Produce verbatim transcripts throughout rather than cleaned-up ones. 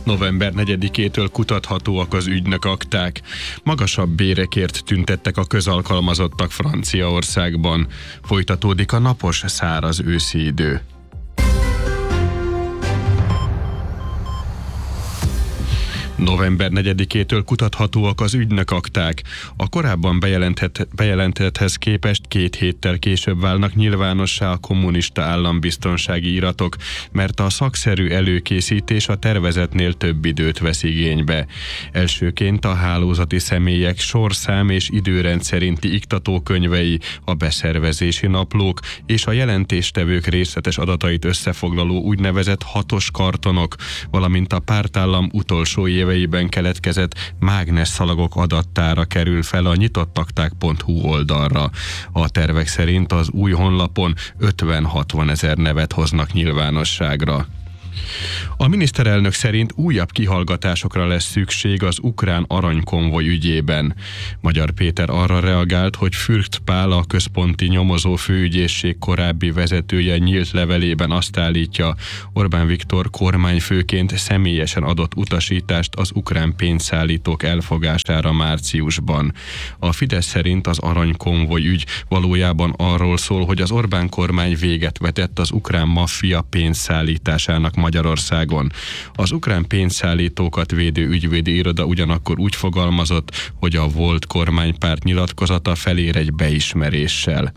November negyedikétől kutathatóak az ügynök akták. Magasabb bérekért tüntettek a közalkalmazottak Franciaországban. Folytatódik a napos, száraz őszi idő. November negyedikétől kutathatóak az ügynök akták. A korábban bejelentett, bejelentetthez képest két héttel később válnak nyilvánossá a kommunista állambiztonsági iratok, mert a szakszerű előkészítés a tervezetnél több időt vesz igénybe. Elsőként a hálózati személyek sorszám és időrend szerinti iktatókönyvei, a beszervezési naplók és a jelentéstevők részletes adatait összefoglaló úgynevezett hatos kartonok, valamint a pártállam utolsó éveiben keletkezett mágnesszalagok adattára kerül fel a nyitottakták pont hu oldalra. A tervek szerint az új honlapon ötven-hatvan ezer nevet hoznak nyilvánosságra. A miniszterelnök szerint újabb kihallgatásokra lesz szükség az ukrán aranykonvoj ügyében. Magyar Péter arra reagált, hogy Fürst Pál, a központi nyomozó főügyészség korábbi vezetője nyílt levelében azt állítja, Orbán Viktor kormányfőként személyesen adott utasítást az ukrán pénzszállítók elfogására márciusban. A Fidesz szerint az aranykonvoj ügy valójában arról szól, hogy az Orbán kormány véget vetett az ukrán maffia pénzszállításának Magyarországon. Az ukrán pénzszállítókat védő ügyvédi iroda ugyanakkor úgy fogalmazott, hogy a volt kormánypárt nyilatkozata felér egy beismeréssel.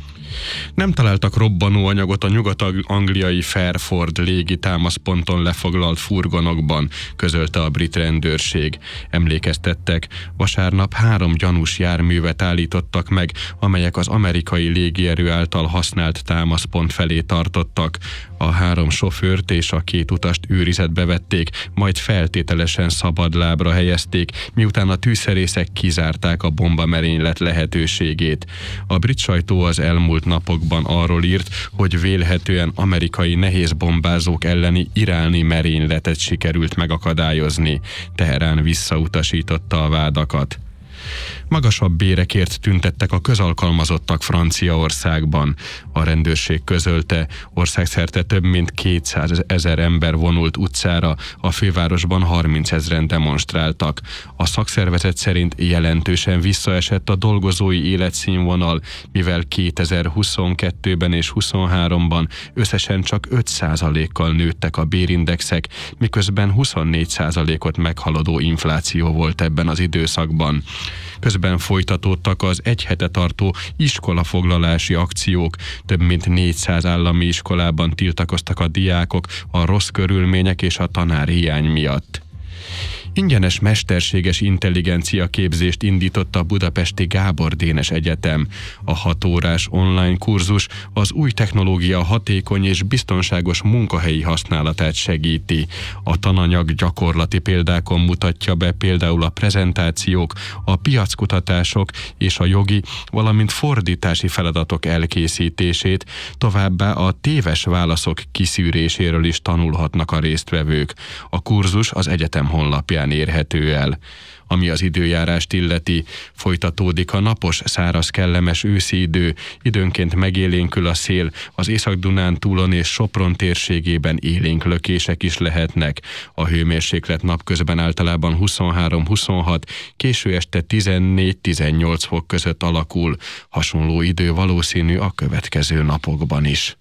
Nem találtak robbanóanyagot a nyugat-angliai Fairford légi támaszponton lefoglalt furgonokban, közölte a brit rendőrség. Emlékeztettek, vasárnap három gyanús járművet állítottak meg, amelyek az amerikai légierő által használt támaszpont felé tartottak. A három sofőrt és a két utast őrizetbe vették, majd feltételesen szabadlábra helyezték, miután a tűzszerészek kizárták a bombamerénylet lehetőségét. A brit sajtó az elmúlt napokban arról írt, hogy vélhetően amerikai nehézbombázók elleni iráni merényletet sikerült megakadályozni. Teherán visszautasította a vádakat. Magasabb bérekért tüntettek a közalkalmazottak Franciaországban. A rendőrség közölte, országszerte több mint kétszázezer ember vonult utcára, a fővárosban harmincezren demonstráltak. A szakszervezet szerint jelentősen visszaesett a dolgozói életszínvonal, mivel kétezer-huszonkettőben és huszonháromban összesen csak öt százalékkal nőttek a bérindexek, miközben huszonnégy százalékot meghaladó infláció volt ebben az időszakban. Közben folytatódtak az egy hete tartó iskolafoglalási akciók. Több mint négyszáz állami iskolában tiltakoztak a diákok a rossz körülmények és a tanárhiány miatt. Ingyenes mesterséges intelligencia képzést indított a budapesti Gábor Dénes Egyetem. A hatórás online kurzus az új technológia hatékony és biztonságos munkahelyi használatát segíti. A tananyag gyakorlati példákon mutatja be például a prezentációk, a piackutatások és a jogi, valamint fordítási feladatok elkészítését, továbbá a téves válaszok kiszűréséről is tanulhatnak a résztvevők. A kurzus az egyetem honlapján érhető el. Ami az időjárást illeti, folytatódik a napos, száraz, kellemes őszi idő, időnként megélénkül a szél, az Észak-Dunán túlon és Sopron térségében élénk lökések is lehetnek. A hőmérséklet napközben általában huszonhárom-huszonhat, késő este tizennégy-tizennyolc fok között alakul. Hasonló idő valószínű a következő napokban is.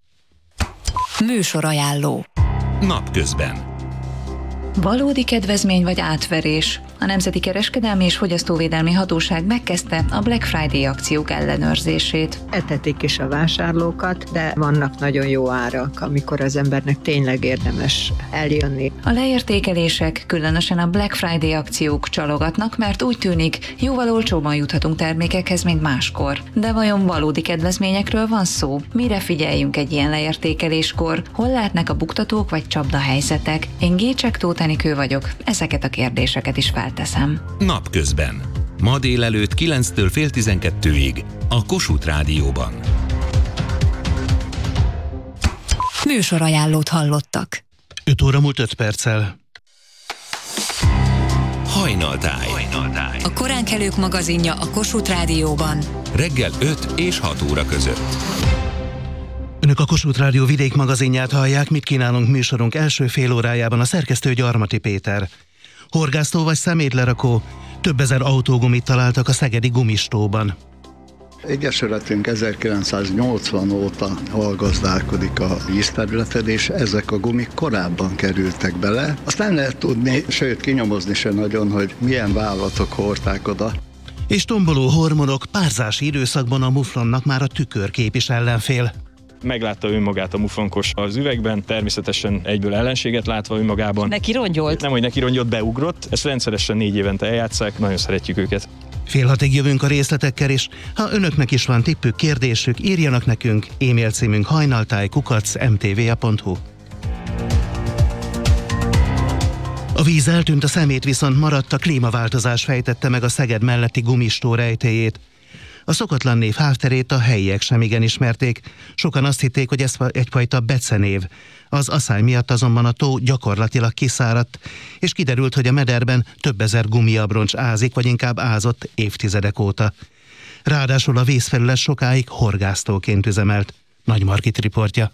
Műsorajánló. Napközben. Valódi kedvezmény vagy átverés? A Nemzeti Kereskedelmi és Fogyasztóvédelmi Hatóság megkezdte a Black Friday akciók ellenőrzését. Etetik is a vásárlókat, de vannak nagyon jó árak, amikor az embernek tényleg érdemes eljönni. A leértékelések, különösen a Black Friday akciók csalogatnak, mert úgy tűnik, jóval olcsóban juthatunk termékekhez, mint máskor. De vajon valódi kedvezményekről van szó? Mire figyeljünk egy ilyen leértékeléskor? Hol lehetnek a buktatók vagy csapdahelyzetek? Én Gécsek Tóth Enikő vagyok, ezeket a kérdéseket is felteszem. Napközben. Ma délelőtt kilenctől fél tizenkettőig a Kossuth Rádióban. Műsorajánlót hallottak. öt óra múlt öt perccel. Hajnaltáj. Hajnaltáj. A koránkelők magazinja a Kossuth Rádióban. Reggel öt és hat óra között. Önök a Kossuth Rádió vidék magazinját hallják, mit kínálunk műsorunk első fél órájában. A szerkesztő Gyarmati Péter. Horgásztó vagy szemétlerakó? Több ezer autógumit találtak a szegedi gumistóban. Egyesületünk ezerkilencszáznyolcvan óta hallgazdálkodik a vízterületen, és ezek a gumik korábban kerültek bele. Azt nem lehet tudni, sőt kinyomozni se nagyon, hogy milyen vállalatok hordták oda. És tomboló hormonok, párzási időszakban a muflonnak már a tükörkép is ellenfél. Meglátta önmagát a muflonkos az üvegben, természetesen egyből ellenséget látva önmagában. Neki rongyolt? Nem, hogy neki rongyolt, beugrott. Ezt rendszeresen négy évente eljátsszák, nagyon szeretjük őket. Fél hatig jövünk a részletekkel is. Ha önöknek is van tippük, kérdésük, írjanak nekünk. E-mail címünk hajnaltáj kukac em té vé á pont hu. A víz eltűnt, a szemét viszont maradt, a klímaváltozás fejtette meg a Szeged melletti gumistó rejtélyét. A szokatlan név hátterét a helyiek sem igen ismerték. Sokan azt hitték, hogy ez egyfajta becenév. Az aszály miatt azonban a tó gyakorlatilag kiszáradt, és kiderült, hogy a mederben több ezer gumiabroncs ázik, vagy inkább ázott évtizedek óta. Ráadásul a vízfelület sokáig horgásztóként üzemelt. Nagy Margit riportja.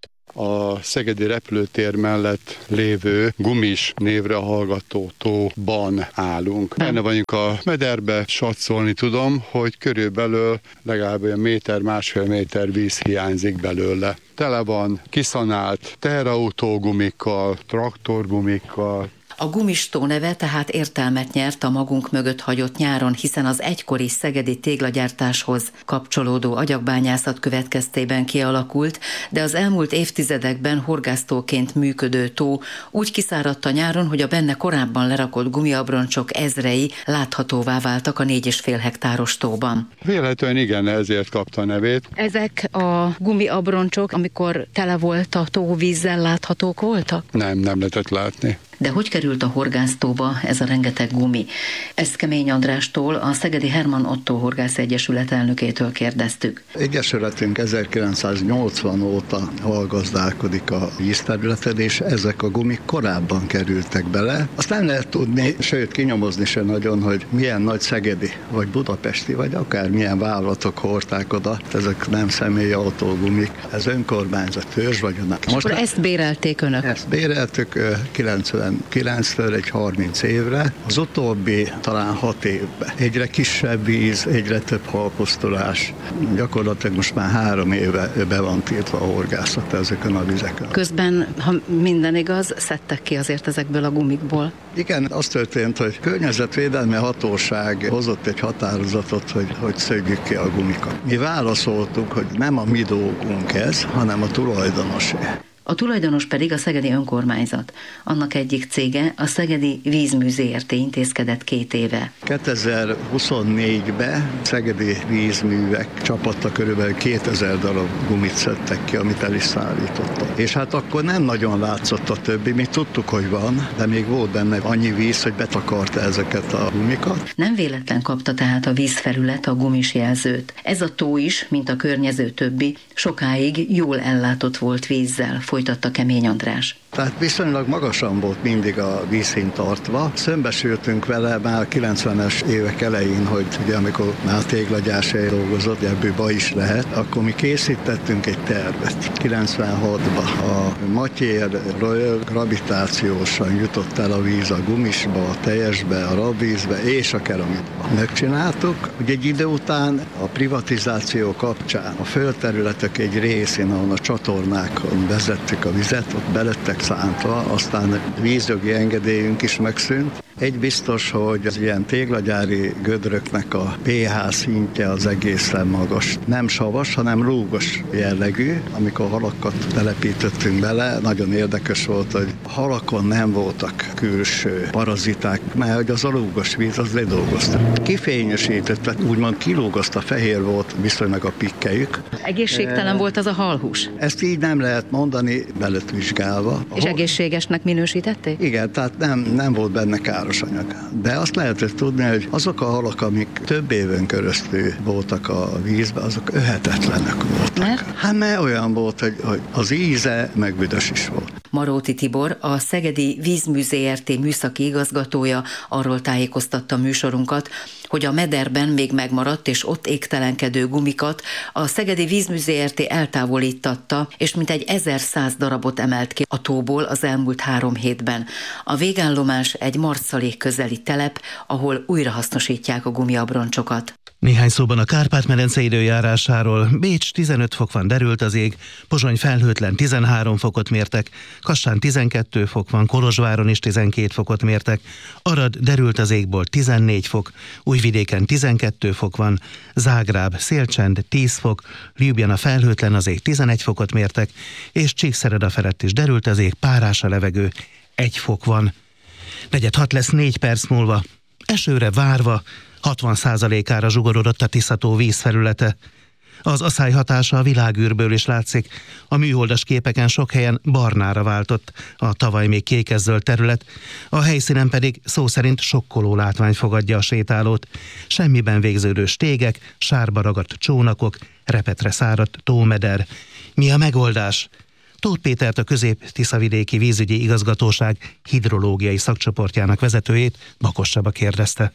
A szegedi repülőtér mellett lévő Gumis névre hallgató tóban állunk. Benne vagyunk a mederbe, satszolni tudom, hogy körülbelül legalább olyan méter, másfél méter víz hiányzik belőle. Tele van kiszanált teherautógumikkal, traktorgumikkal. A gumistó neve tehát értelmet nyert a magunk mögött hagyott nyáron, hiszen az egykori szegedi téglagyártáshoz kapcsolódó agyagbányászat következtében kialakult, de az elmúlt évtizedekben horgásztóként működő tó úgy kiszáradt a nyáron, hogy a benne korábban lerakott gumiabroncsok ezrei láthatóvá váltak a négy és fél hektáros tóban. Vélhetően igen, ezért kapta a nevét. Ezek a gumiabroncsok, amikor tele volt a tó vízzel, láthatók voltak? Nem, nem lehetett látni. De hogy került a horgásztóba ez a rengeteg gumi? Ezt Kemény Andrástól, a Szegedi Hermann Otto Horgász Egyesület elnökétől kérdeztük. Egyesületünk ezerkilencszáznyolcvan óta hallgazdálkodik a vízterületen, és ezek a gumik korábban kerültek bele. Azt nem lehet tudni, sőt kinyomozni se nagyon, hogy milyen nagy szegedi, vagy budapesti, vagy akár milyen vállalatok hordták oda. Ezek nem személyi autógumik, ez önkormányzat törzsvagyona. Most akkor ezt bérelték önök? Ezt béreltük kilencvenkilenctől egy harminc évre, az utóbbi talán hat évben. Egyre kisebb víz, egyre több halpusztulás. Gyakorlatilag most már három éve be van tiltva a horgászat ezeken a vizeken. Közben, ha minden igaz, szedtek ki azért ezekből a gumikból. Igen, az történt, hogy környezetvédelmi hatóság hozott egy határozatot, hogy, hogy szedjük ki a gumikat. Mi válaszoltuk, hogy nem a mi dolgunk ez, hanem a tulajdonosé. A tulajdonos pedig a szegedi önkormányzat. Annak egyik cége, a Szegedi Vízmű zé er té intézkedett két éve. kétezer-huszonnégyben Szegedi Vízművek csapata körülbelül kétezer darab gumit szedtek ki, amit el is szállítottak. És hát akkor nem nagyon látszott a többi, mi tudtuk, hogy van, de még volt benne annyi víz, hogy betakarta ezeket a gumikat. Nem véletlen kapta tehát a vízfelület a gumis jelzőt. Ez a tó is, mint a környező többi, sokáig jól ellátott volt vízzel, folytatta Kemény András. Tehát viszonylag magasan volt mindig a vízszint tartva. Szembesültünk vele már a kilencvenes évek elején, hogy ugye amikor már téglagyársáig dolgozott, ebből baj is lehet, akkor mi készítettünk egy tervet. kilencvenhatban a Matyér-ről gravitációsan jutott el a víz a gumisba, a teljesbe, a rabvízbe és a keramikba. Megcsináltuk, hogy egy idő után a privatizáció kapcsán a földterületek egy részén, ahol a csatornákon vezettük a vizet, ott belettek szántva, aztán vízjogi engedélyünk is megszűnt. Egy biztos, hogy az ilyen téglagyári gödröknek a pH szintje az egészen magas. Nem savas, hanem rúgos jellegű. Amikor halakat telepítettünk bele, nagyon érdekes volt, hogy halakon nem voltak külső paraziták, mert hogy az a rúgos víz az ledolgozta. Kifényesített, úgymond kilógozta, fehér volt viszonylag a pikkelyük. Egészségtelen e... volt az a halhús? Ezt így nem lehet mondani, be lett vizsgálva. És Hol... egészségesnek minősítették? Igen, tehát nem, nem volt benne káros anyag. De azt lehetett tudni, hogy azok a halak, amik több éven keresztül voltak a vízben, azok öhetetlenek voltak. Mert? Hát mert olyan volt, hogy, hogy az íze meg büdös is volt. Maróti Tibor, a Szegedi Vízmű zé er té műszaki igazgatója arról tájékoztatta műsorunkat, hogy hogy a mederben még megmaradt és ott égtelenkedő gumikat a Szegedi Vízmű Zrt. Eltávolítatta, és mintegy ezerszáz darabot emelt ki a tóból az elmúlt három hétben. A végállomás egy Marcalék közeli telep, ahol újrahasznosítják a gumiabroncsokat. Néhány szóban a Kárpát-medence időjárásáról. Bécs tizenöt fok van, derült az ég, Pozsony felhőtlen tizenhárom fokot mértek, Kassán tizenkét fok van, Kolozsváron is tizenkét fokot mértek, Arad derült az égból tizennégy fok, Újvidéken tizenkét fok van, Zágráb, Szélcsend tíz fok, Ljubljana felhőtlen az ég tizenegy fokot mértek, és Csíkszereda felett is derült az ég, párás a levegő, egy fok van. Negyed hat lesz négy perc múlva, esőre várva, hatvan százalékára zsugorodott a Tisza-tó vízfelülete. Az aszály hatása a világűrből is látszik. A műholdas képeken sok helyen barnára váltott a tavaly még kékezzöld terület, a helyszínen pedig szó szerint sokkoló látvány fogadja a sétálót. Semmiben végződő stégek, sárba ragadt csónakok, repetre száradt tómeder. Mi a megoldás? Tóth Pétert, a Közép-Tiszavidéki Vízügyi Igazgatóság hidrológiai szakcsoportjának vezetőjét Bakos Csaba kérdezte.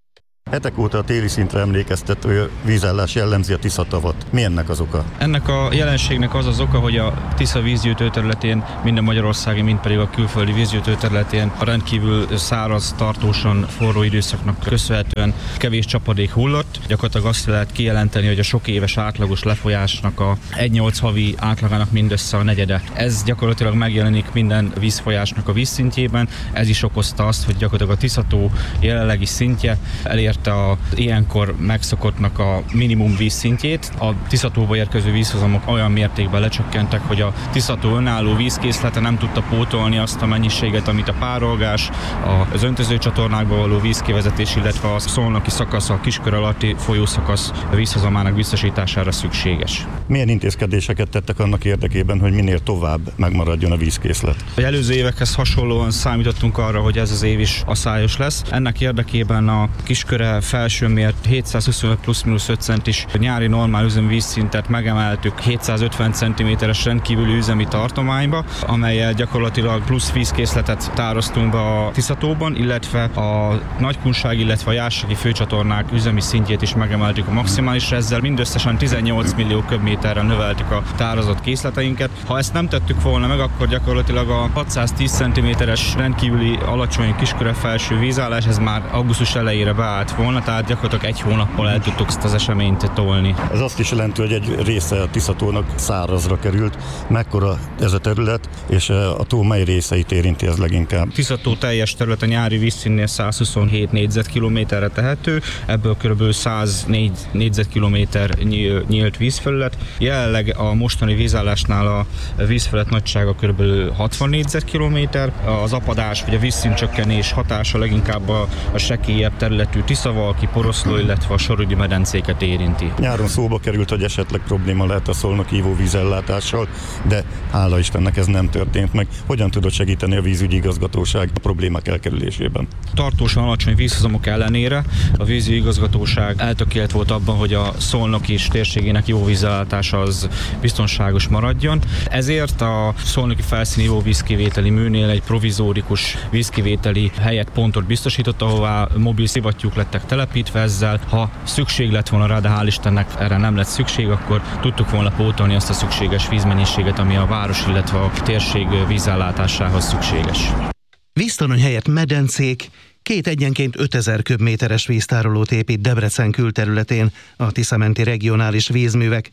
Hetek óta a téli szintre emlékeztető vízállás jellemzi a Tisza-tavat. Mi ennek az oka? Ennek a jelenségnek az az oka, hogy a Tisza vízgyűjtő területén, mind a magyarországi, mind pedig a külföldi vízgyűjtő területén a rendkívül száraz, tartósan forró időszaknak köszönhetően kevés csapadék hullott. Gyakorlatilag azt lehet kijelenteni, hogy a sok éves átlagos lefolyásnak a egy egész nyolc havi átlagának mindössze a negyede. Ez gyakorlatilag megjelenik minden vízfolyásnak a vízszintjében. Ez is okozta azt, hogy gyakorlatilag a Tisza-tó jelenlegi szintje elér a ilyenkor megszokottnak a minimum vízszintjét. A Tisza-tóba érkező vízhozamok olyan mértékben lecsökkentek, hogy a Tisza-tó önálló vízkészlete nem tudta pótolni azt a mennyiséget, amit a párolgás, az öntözőcsatornákba való vízkivezetés, illetve a szolnoki szakasz, a Kiskör alatti folyószakasz vízhozamának biztosítására szükséges. Milyen intézkedéseket tettek annak érdekében, hogy minél tovább megmaradjon a vízkészlet? Az előző évekhez hasonlóan számítottunk arra, hogy ez az év is aszályos lesz. Ennek érdekében a Kisköre felsőmért hétszázhuszonöt plusz-minusz öt centis nyári normál üzemi vízszintet megemeltük hétszázötven centiméteres rendkívüli üzemi tartományba, amelyel gyakorlatilag plusz vízkészletet tároztunk be a Tisza-tóban, illetve a Nagykunság, illetve a Jászsági főcsatornák üzemi szintjét is megemeltük a maximálisra, ezzel mindösszesen tizennyolc millió köbméterre növeltük a tározott készleteinket. Ha ezt nem tettük volna meg, akkor gyakorlatilag a hatszáztíz centiméteres rendkívüli alacsony Kisköre felső vízállás, ez már augusztus elejére beállt volna, tehát gyakorlatilag egy hónappal el tudtuk ezt az eseményt tolni. Ez azt is jelenti, hogy egy része a Tisza-tónak szárazra került. Mekkora ez a terület, és a tó mely részeit érinti ez leginkább? Tisza-tó teljes terület a nyári vízszintnél százhuszonhét négyzetkilométerre tehető, ebből kb. száznégy négyzetkilométer nyílt vízfelület. Jelenleg a mostani vízállásnál a vízfelület nagysága kb. hatvan négyzetkilométer. Az apadás vagy a vízszintcsökkenés hatása leginkább a, a sekélyebb területű Tiszavalki, Poroszló, illetve a Sorodi medencéket érinti. Nyáron szóba került, hogy esetleg probléma lehet a szolnoki ivóvízellátással, de hála Istennek ez nem történt meg. Hogyan tudott segíteni a vízügyi igazgatóság a problémák elkerülésében? Tartósan alacsony vízhozamok ellenére a vízügyi igazgatóság eltökélt volt abban, hogy a Szolnok és térségének ivóvízellátása az biztonságos maradjon. Ezért a szolnoki felszíni ivóvízkivételi műnél egy provizórikus vízkivételi helyet, pontot biztosított, ahová mobil szivattyúk lettek telepítve ezzel. Ha szükség lett volna rá, de hál' Istennek erre nem lett szükség, akkor tudtuk volna pótolni azt a szükséges vízmennyiséget, ami a város, illetve a térség vízellátásához szükséges. Víztorony helyett medencék, két egyenként ötezer köbméteres víztárolót épít Debrecen külterületén a Tisza-menti regionális vízművek.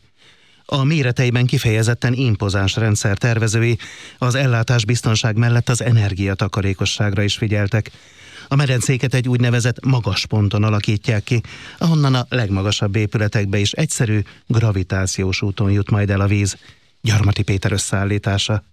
A méreteiben kifejezetten impozáns rendszer tervezői az ellátásbiztonság mellett az energiatakarékosságra is figyeltek. A medencéket egy úgynevezett magas ponton alakítják ki, ahonnan a legmagasabb épületekbe is egyszerű, gravitációs úton jut majd el a víz. Gyarmati Péter összeállítása.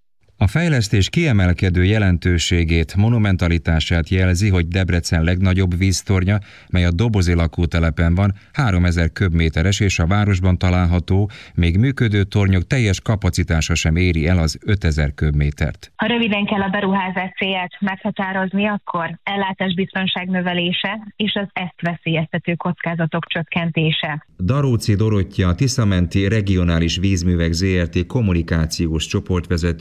A fejlesztés kiemelkedő jelentőségét, monumentalitását jelzi, hogy Debrecen legnagyobb víztornya, mely a Dobozi lakótelepen van, háromezer köbméteres, és a városban található, még működő tornyok teljes kapacitása sem éri el az ötezer köbmétert. Ha röviden kell a beruházás célját meghatározni, akkor ellátásbiztonság növelése és az ezt veszélyeztető kockázatok csökkentése. Daróczi Dorottya, a Tisza-menti Regionális Vízművek Zrt. Kommunikációs csoportvezetője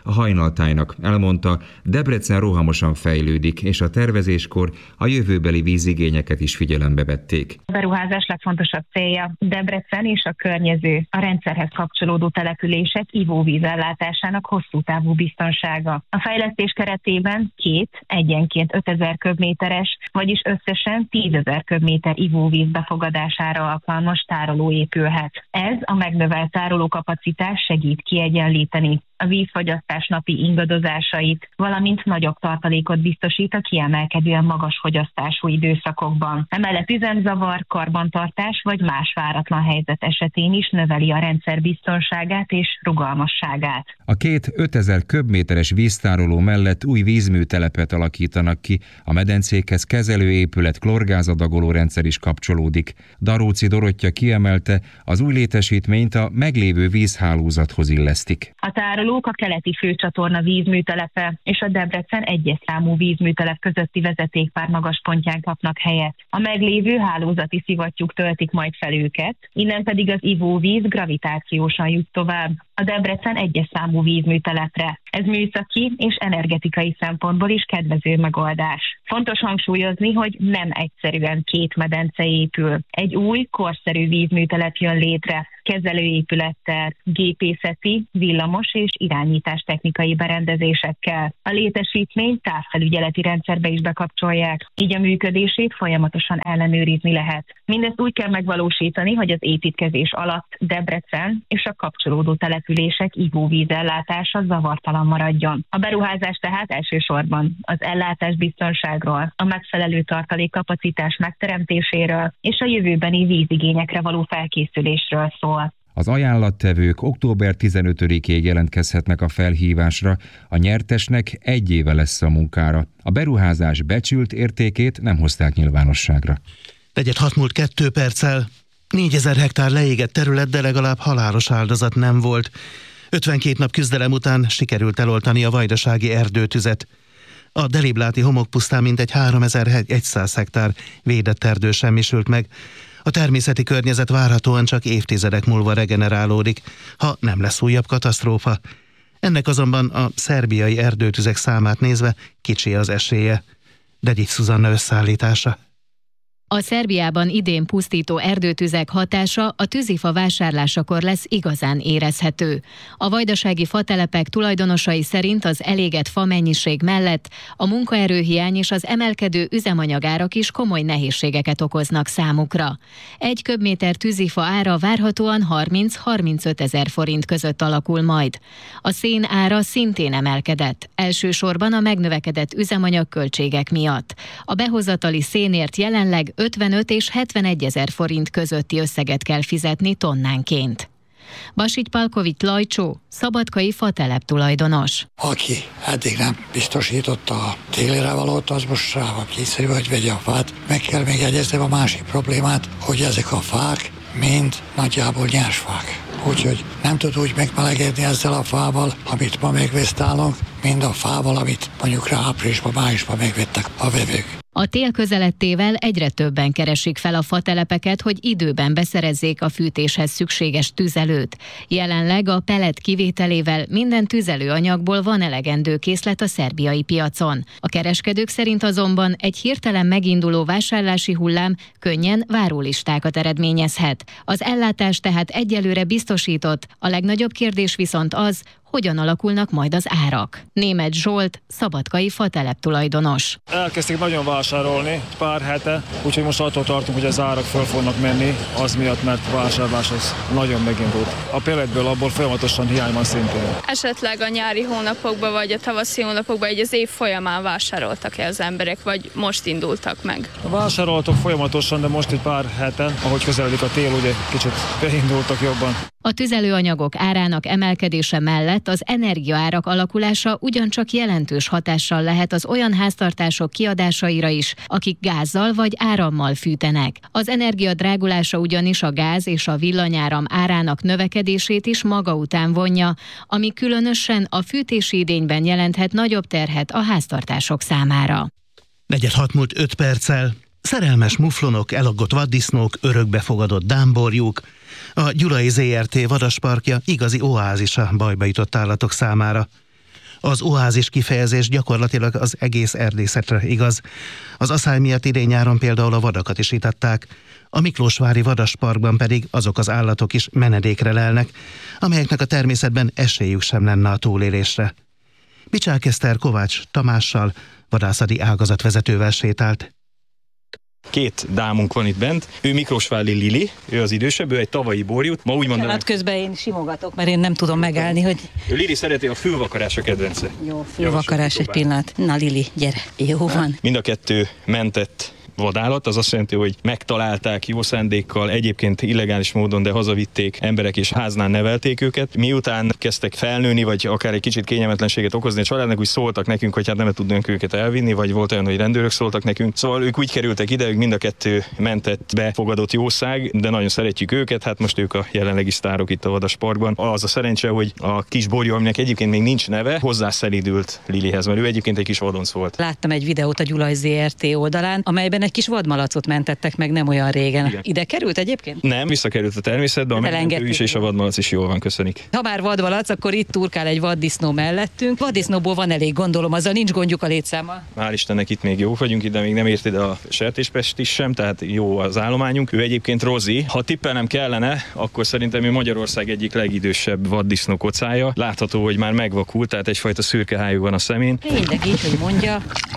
a hajnaltájnak. Elmondta, Debrecen rohamosan fejlődik, és a tervezéskor a jövőbeli vízigényeket is figyelembe vették. A beruházás legfontosabb célja Debrecen és a környező, a rendszerhez kapcsolódó települések ivóvízellátásának hosszú távú biztonsága. A fejlesztés keretében két egyenként ötezer köbméteres, vagyis összesen tízezer köbméter ivóvíz befogadására alkalmas tároló épülhet. Ez a megnövelt tárolókapacitás segít kiegyenlíteni a vízfogyasztás napi ingadozásait, valamint nagyobb tartalékot biztosít a kiemelkedően magas fogyasztású időszakokban. Emellett üzemzavar, karbantartás vagy más váratlan helyzet esetén is növeli a rendszer biztonságát és rugalmasságát. A két ötezer köbméteres víztároló mellett új vízműtelepet alakítanak ki, a medencékhez kezelőépület klorgázadagoló rendszer is kapcsolódik. Daróci Dorottya kiemelte, az új létesítményt a meglévő vízhálózathoz illesztik. A tárolók a keleti főcsatorna vízműtelepe és a Debrecen egyes számú vízműtelep közötti vezetékpár magas pontján kapnak helyet. A meglévő hálózati szivattyúk töltik majd fel őket, innen pedig az ivóvíz gravitációsan jut tovább a Debrecen egyes számú vízműtelepre. Ez műszaki és energetikai szempontból is kedvező megoldás. Fontos hangsúlyozni, hogy nem egyszerűen két medence épül. Egy új, korszerű vízműtelep jön létre, kezelőépülettel, gépészeti, villamos és irányítás technikai berendezésekkel. A létesítményt távfelügyeleti rendszerbe is bekapcsolják, így a működését folyamatosan ellenőrizni lehet. Mindezt úgy kell megvalósítani, hogy az építkezés alatt Debrecen és a kapcsolódó települések ivóvízellátása zavartalan maradjon. A beruházás tehát elsősorban az ellátás biztonságról, a megfelelő tartalékkapacitás megteremtéséről és a jövőbeni vízigényekre való felkészülésről szól. Az ajánlattevők október tizenötödikéig jelentkezhetnek a felhívásra, a nyertesnek egy éve lesz a munkára. A beruházás becsült értékét nem hozták nyilvánosságra. Negyed hat múlt kettő perccel. négyezer hektár leégett terület, de legalább halálos áldozat nem volt. ötvenkét nap küzdelem után sikerült eloltani a vajdasági erdőtüzet. A Delibláti homokpusztán mintegy háromezer-száz hektár védett erdő semmisült meg. A természeti környezet várhatóan csak évtizedek múlva regenerálódik, ha nem lesz újabb katasztrófa. Ennek azonban a szerbiai erdőtüzek számát nézve kicsi az esélye. Degyics Szuzanna összeállítása. A Szerbiában idén pusztító erdőtüzek hatása a tűzifa vásárlásakor lesz igazán érezhető. A vajdasági fatelepek tulajdonosai szerint az elégett fa mennyiség mellett a munkaerőhiány és az emelkedő üzemanyagárak is komoly nehézségeket okoznak számukra. Egy köbméter tűzifa ára várhatóan harminc-harmincöt ezer forint között alakul majd. A szén ára szintén emelkedett, elsősorban a megnövekedett üzemanyagköltségek miatt. A behozatali szénért jelenleg ötvenöt és hetvenegy ezer forint közötti összeget kell fizetni tonnánként. Basics Palkovics Lajcsó, szabadkai fatelep tulajdonos. Aki eddig nem biztosította a télire valót, az most rá van kényszerű, hogy vegye a fát. Meg kell még egyezni a másik problémát, hogy ezek a fák mind nagyjából nyersfák. Úgyhogy nem tud úgy megmelegedni ezzel a fával, amit ma megvesztálunk, mind a fával, amit mondjuk rá áprilisban, májusban megvettek a vevők. A tél közelettével egyre többen keresik fel a fatelepeket, hogy időben beszerezzék a fűtéshez szükséges tüzelőt. Jelenleg a pellet kivételével minden tüzelőanyagból van elegendő készlet a szerbiai piacon. A kereskedők szerint azonban egy hirtelen meginduló vásárlási hullám könnyen várólistákat eredményezhet. Az ellátás tehát egyelőre biztosított, a legnagyobb kérdés viszont az, hogyan alakulnak majd az árak. Németh Zsolt, szabadkai fatelep tulajdonos. Elkezdték nagyon vásárolni pár hete, úgyhogy most attól tartunk, hogy az árak föl fognak menni, az miatt, mert vásárlás az nagyon megindult. A pelletből abból folyamatosan hiány van szintén. Esetleg a nyári hónapokban vagy a tavaszi hónapokban így az év folyamán vásároltak-e az emberek, vagy most indultak meg? Vásároltok folyamatosan, de most egy pár hete, ahogy közeledik a tél, ugye kicsit beindultak jobban. A tüzelőanyagok árának emelkedése mellett az energiaárak alakulása ugyancsak jelentős hatással lehet az olyan háztartások kiadásaira is, akik gázzal vagy árammal fűtenek. Az energia drágulása ugyanis a gáz és a villanyáram árának növekedését is maga után vonja, ami különösen a fűtési idényben jelenthet nagyobb terhet a háztartások számára. Negyed hat múlt öt perccel. Szerelmes muflonok, elaggott vaddisznók, örökbefogadott dámborjuk. A Gyulai zé er té vadasparkja igazi oázisa bajba jutott állatok számára. Az oázis kifejezés gyakorlatilag az egész erdészetre igaz. Az aszály miatt idén-nyáron például a vadakat is itatták, a Miklósvári Vadasparkban pedig azok az állatok is menedékre lelnek, amelyeknek a természetben esélyük sem lenne a túlélésre. Bicsák Eszter Kovács Tamással, vadászati ágazatvezetővel sétált. Két dámunk van itt bent, ő Miklósvári Lili, ő az idősebb, ő egy tavalyi borjút. Ma úgy mondanám... Hát közben én simogatok, mert én nem tudom megállni, hogy... Ő Lili szereti, a fülvakarás a kedvence. Jó, fülvakarás egy pillanat. Na Lili, gyere, jó van. Mind a kettő mentett vadállat, az azt jelenti, hogy megtalálták jó szándékkal, egyébként illegális módon, de hazavitték emberek és háznál nevelték őket. Miután kezdtek felnőni, vagy akár egy kicsit kényelmetlenséget okozni a családnak, úgy szóltak nekünk, hogy hát nem tudnánk őket elvinni, vagy volt olyan, hogy rendőrök szóltak nekünk. Szóval ők úgy kerültek ide, hogy mind a kettő mentett befogadott jószág, de nagyon szeretjük őket, hát most ők a jelenlegi sztárok itt a Vadasparkban. Az a szerencse, hogy a kis borjú, aminek egyébként még nincs neve, hozzászelidült Lilihez, mert ő egyébként egy kis vadonc volt. Láttam egy videót a Gyulaj zé er té oldalán, amelyben egy kis vadmalacot mentettek meg nem olyan régen. Igen. Ide került egyébként? Nem, visszakerült a természetbe, a megmentő is és a vadmalac is jól van, köszönik. Ha már vadmalac, akkor itt turkál egy vaddisznó mellettünk. Vaddisznóból van elég, gondolom, azzal nincs gondjuk a létszámmal. Hál' Istennek itt még jó vagyunk, ide még nem ért ide a sertéspest is sem, tehát jó az állományunk. Ő egyébként Rozi. Ha tippelnem kellene, akkor szerintem ő Magyarország egyik legidősebb vaddisznó kocája. Látható, hogy már megvakult, tehát egyfajta szürke hájú van a szemén. Tényleg így, hogy mondja.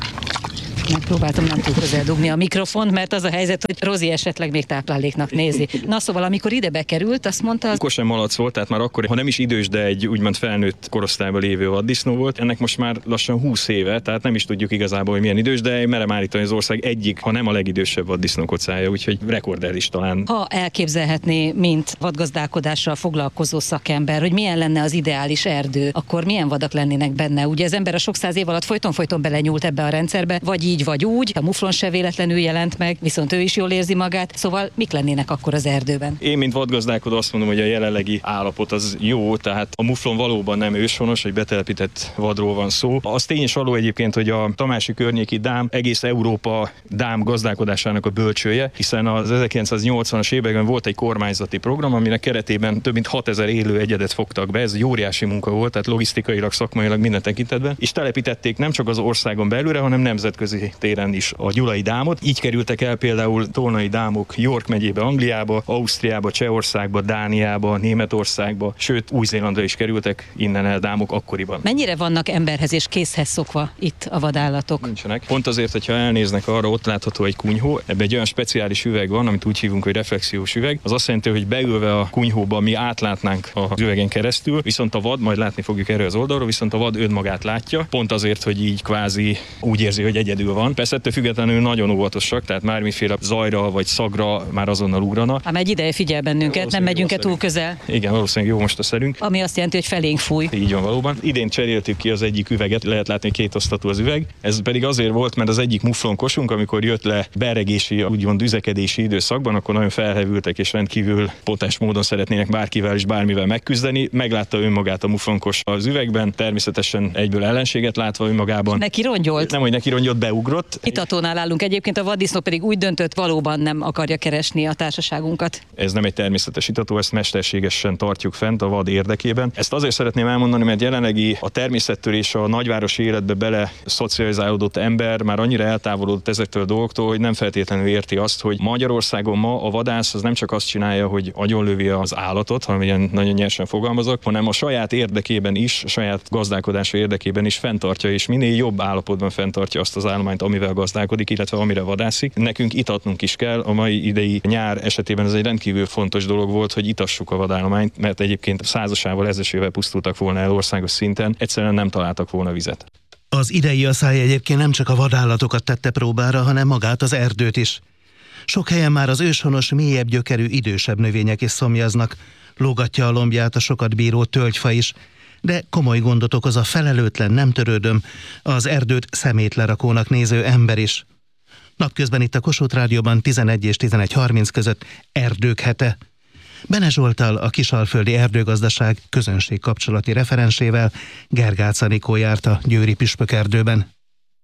Megpróbáltam nem túl közel dugni a mikrofont, mert az a helyzet, hogy Rozi esetleg még tápláléknak nézi. Na szóval, amikor ide bekerült, azt mondta... Az... Kosen malac volt, tehát már akkor, ha nem is idős, de egy úgymond felnőtt korosztályban lévő vaddisznó volt. Ennek most már lassan húsz éve, tehát nem is tudjuk igazából, hogy milyen idős, de merem állítani, az ország egyik, ha nem a legidősebb vaddisznó kocája, úgyhogy rekorder is talán. Ha elképzelhetné, mint vadgazdálkodással foglalkozó szakember, hogy milyen lenne az ideális erdő, akkor milyen vadak lennének benne? Ugye az ember a sok száz év alatt folyton-folyton belenyúlt ebbe a rendszerbe, vagy így vagy úgy, a muflon se véletlenül jelent meg, viszont ő is jól érzi magát, szóval mik lennének akkor az erdőben? Én, mint vadgazdálkodó azt mondom, hogy a jelenlegi állapot az jó, tehát a muflon valóban nem őshonos, hogy betelepített vadról van szó. Az tény és való egyébként, hogy a tamási környéki dám egész Európa dám gazdálkodásának a bölcsője, hiszen az ezerkilencszáznyolcvanas években volt egy kormányzati program, aminek keretében több mint hatezer élő egyedet fogtak be, ez egy óriási munka volt, tehát logisztikailag, szakmailag minden tekintetben, és telepítették nem csak az országon belülre, hanem nemzetközi téren is a gyulai dámot. Így kerültek el például tolnai dámok York megyébe, Angliába, Ausztriába, Csehországba, Dániába, Németországba, sőt Új-Zélandra is kerültek innen el dámok akkoriban. Mennyire vannak emberhez és készhez szokva itt a vadállatok? Nincsenek. Pont azért, hogyha elnéznek arra, ott látható egy kunyhó, ebbe egy olyan speciális üveg van, amit úgy hívunk, hogy reflexiós üveg. Az azt jelenti, hogy beülve a kunyhóba mi átlátnánk az üvegen keresztül, viszont a vad, majd látni fogjuk erről az oldalról, viszont a vad önmagát látja, pont azért, hogy így kvázi úgy érzi, hogy egyedül van. Persze ettől függetlenül nagyon óvatosak, tehát mármiféle zajra vagy szagra már azonnal ugrana. Ám egy ideje figyel bennünket, nem megyünk-e túl közel? Igen, valószínűleg jó most a szerünk. Ami azt jelenti, hogy felénk fúj. Így van valóban. Idén cseréltük ki az egyik üveget, lehet látni, hogy két osztatú az üveg. Ez pedig azért volt, mert az egyik muflonkosunk, amikor jött le beregési, úgymond üzekedési időszakban, akkor nagyon felhevültek és rendkívül potens módon szeretnének bárkivel és bármivel megküzdeni. Meglátta önmagát a muflonkos az üvegben, természetesen egyből ellenséget látva önmagában. Neki rongyolt. Nem, hogy neki rongyolt, beugrott. Itatónál állunk egyébként, a vaddisznó pedig úgy döntött, valóban nem akarja keresni a társaságunkat. Ez nem egy természetes itató, ezt mesterségesen tartjuk fent a vad érdekében. Ezt azért szeretném elmondani, mert jelenlegi a természettől és a nagyvárosi életbe bele szocializálódott ember már annyira eltávolodott ezektől a dolgoktól, hogy nem feltétlenül érti azt, hogy Magyarországon ma a vadász az nem csak azt csinálja, hogy agyonlövi az állatot, hanem ilyen nagyon nyersen fogalmazok, hanem a saját érdekében is, a saját gazdálkodása érdekében is fenntartja, és minél jobb állapotban fenntartja azt az állományt, amivel gazdálkodik, illetve amire vadászik. Nekünk itatnunk is kell. A mai idei nyár esetében ez egy rendkívül fontos dolog volt, hogy itassuk a vadállományt, mert egyébként százasával, ezesével pusztultak volna el országos szinten, egyszerűen nem találtak volna vizet. Az idei aszály egyébként nem csak a vadállatokat tette próbára, hanem magát az erdőt is. Sok helyen már az őshonos, mélyebb gyökerű, idősebb növények is szomjaznak, lógatja a lombját a sokat bíró tölgyfa is, de komoly gondot okoz a felelőtlen, nem törődöm, az erdőt szemétlerakónak néző ember is. Napközben itt a Kossuth Rádióban tizenegy és tizenegy harminc között Erdők hete. Bene Zsolttal, a Kisalföldi Erdőgazdaság közönségkapcsolati referensével Gergác Anikó járt a győri püspökerdőben.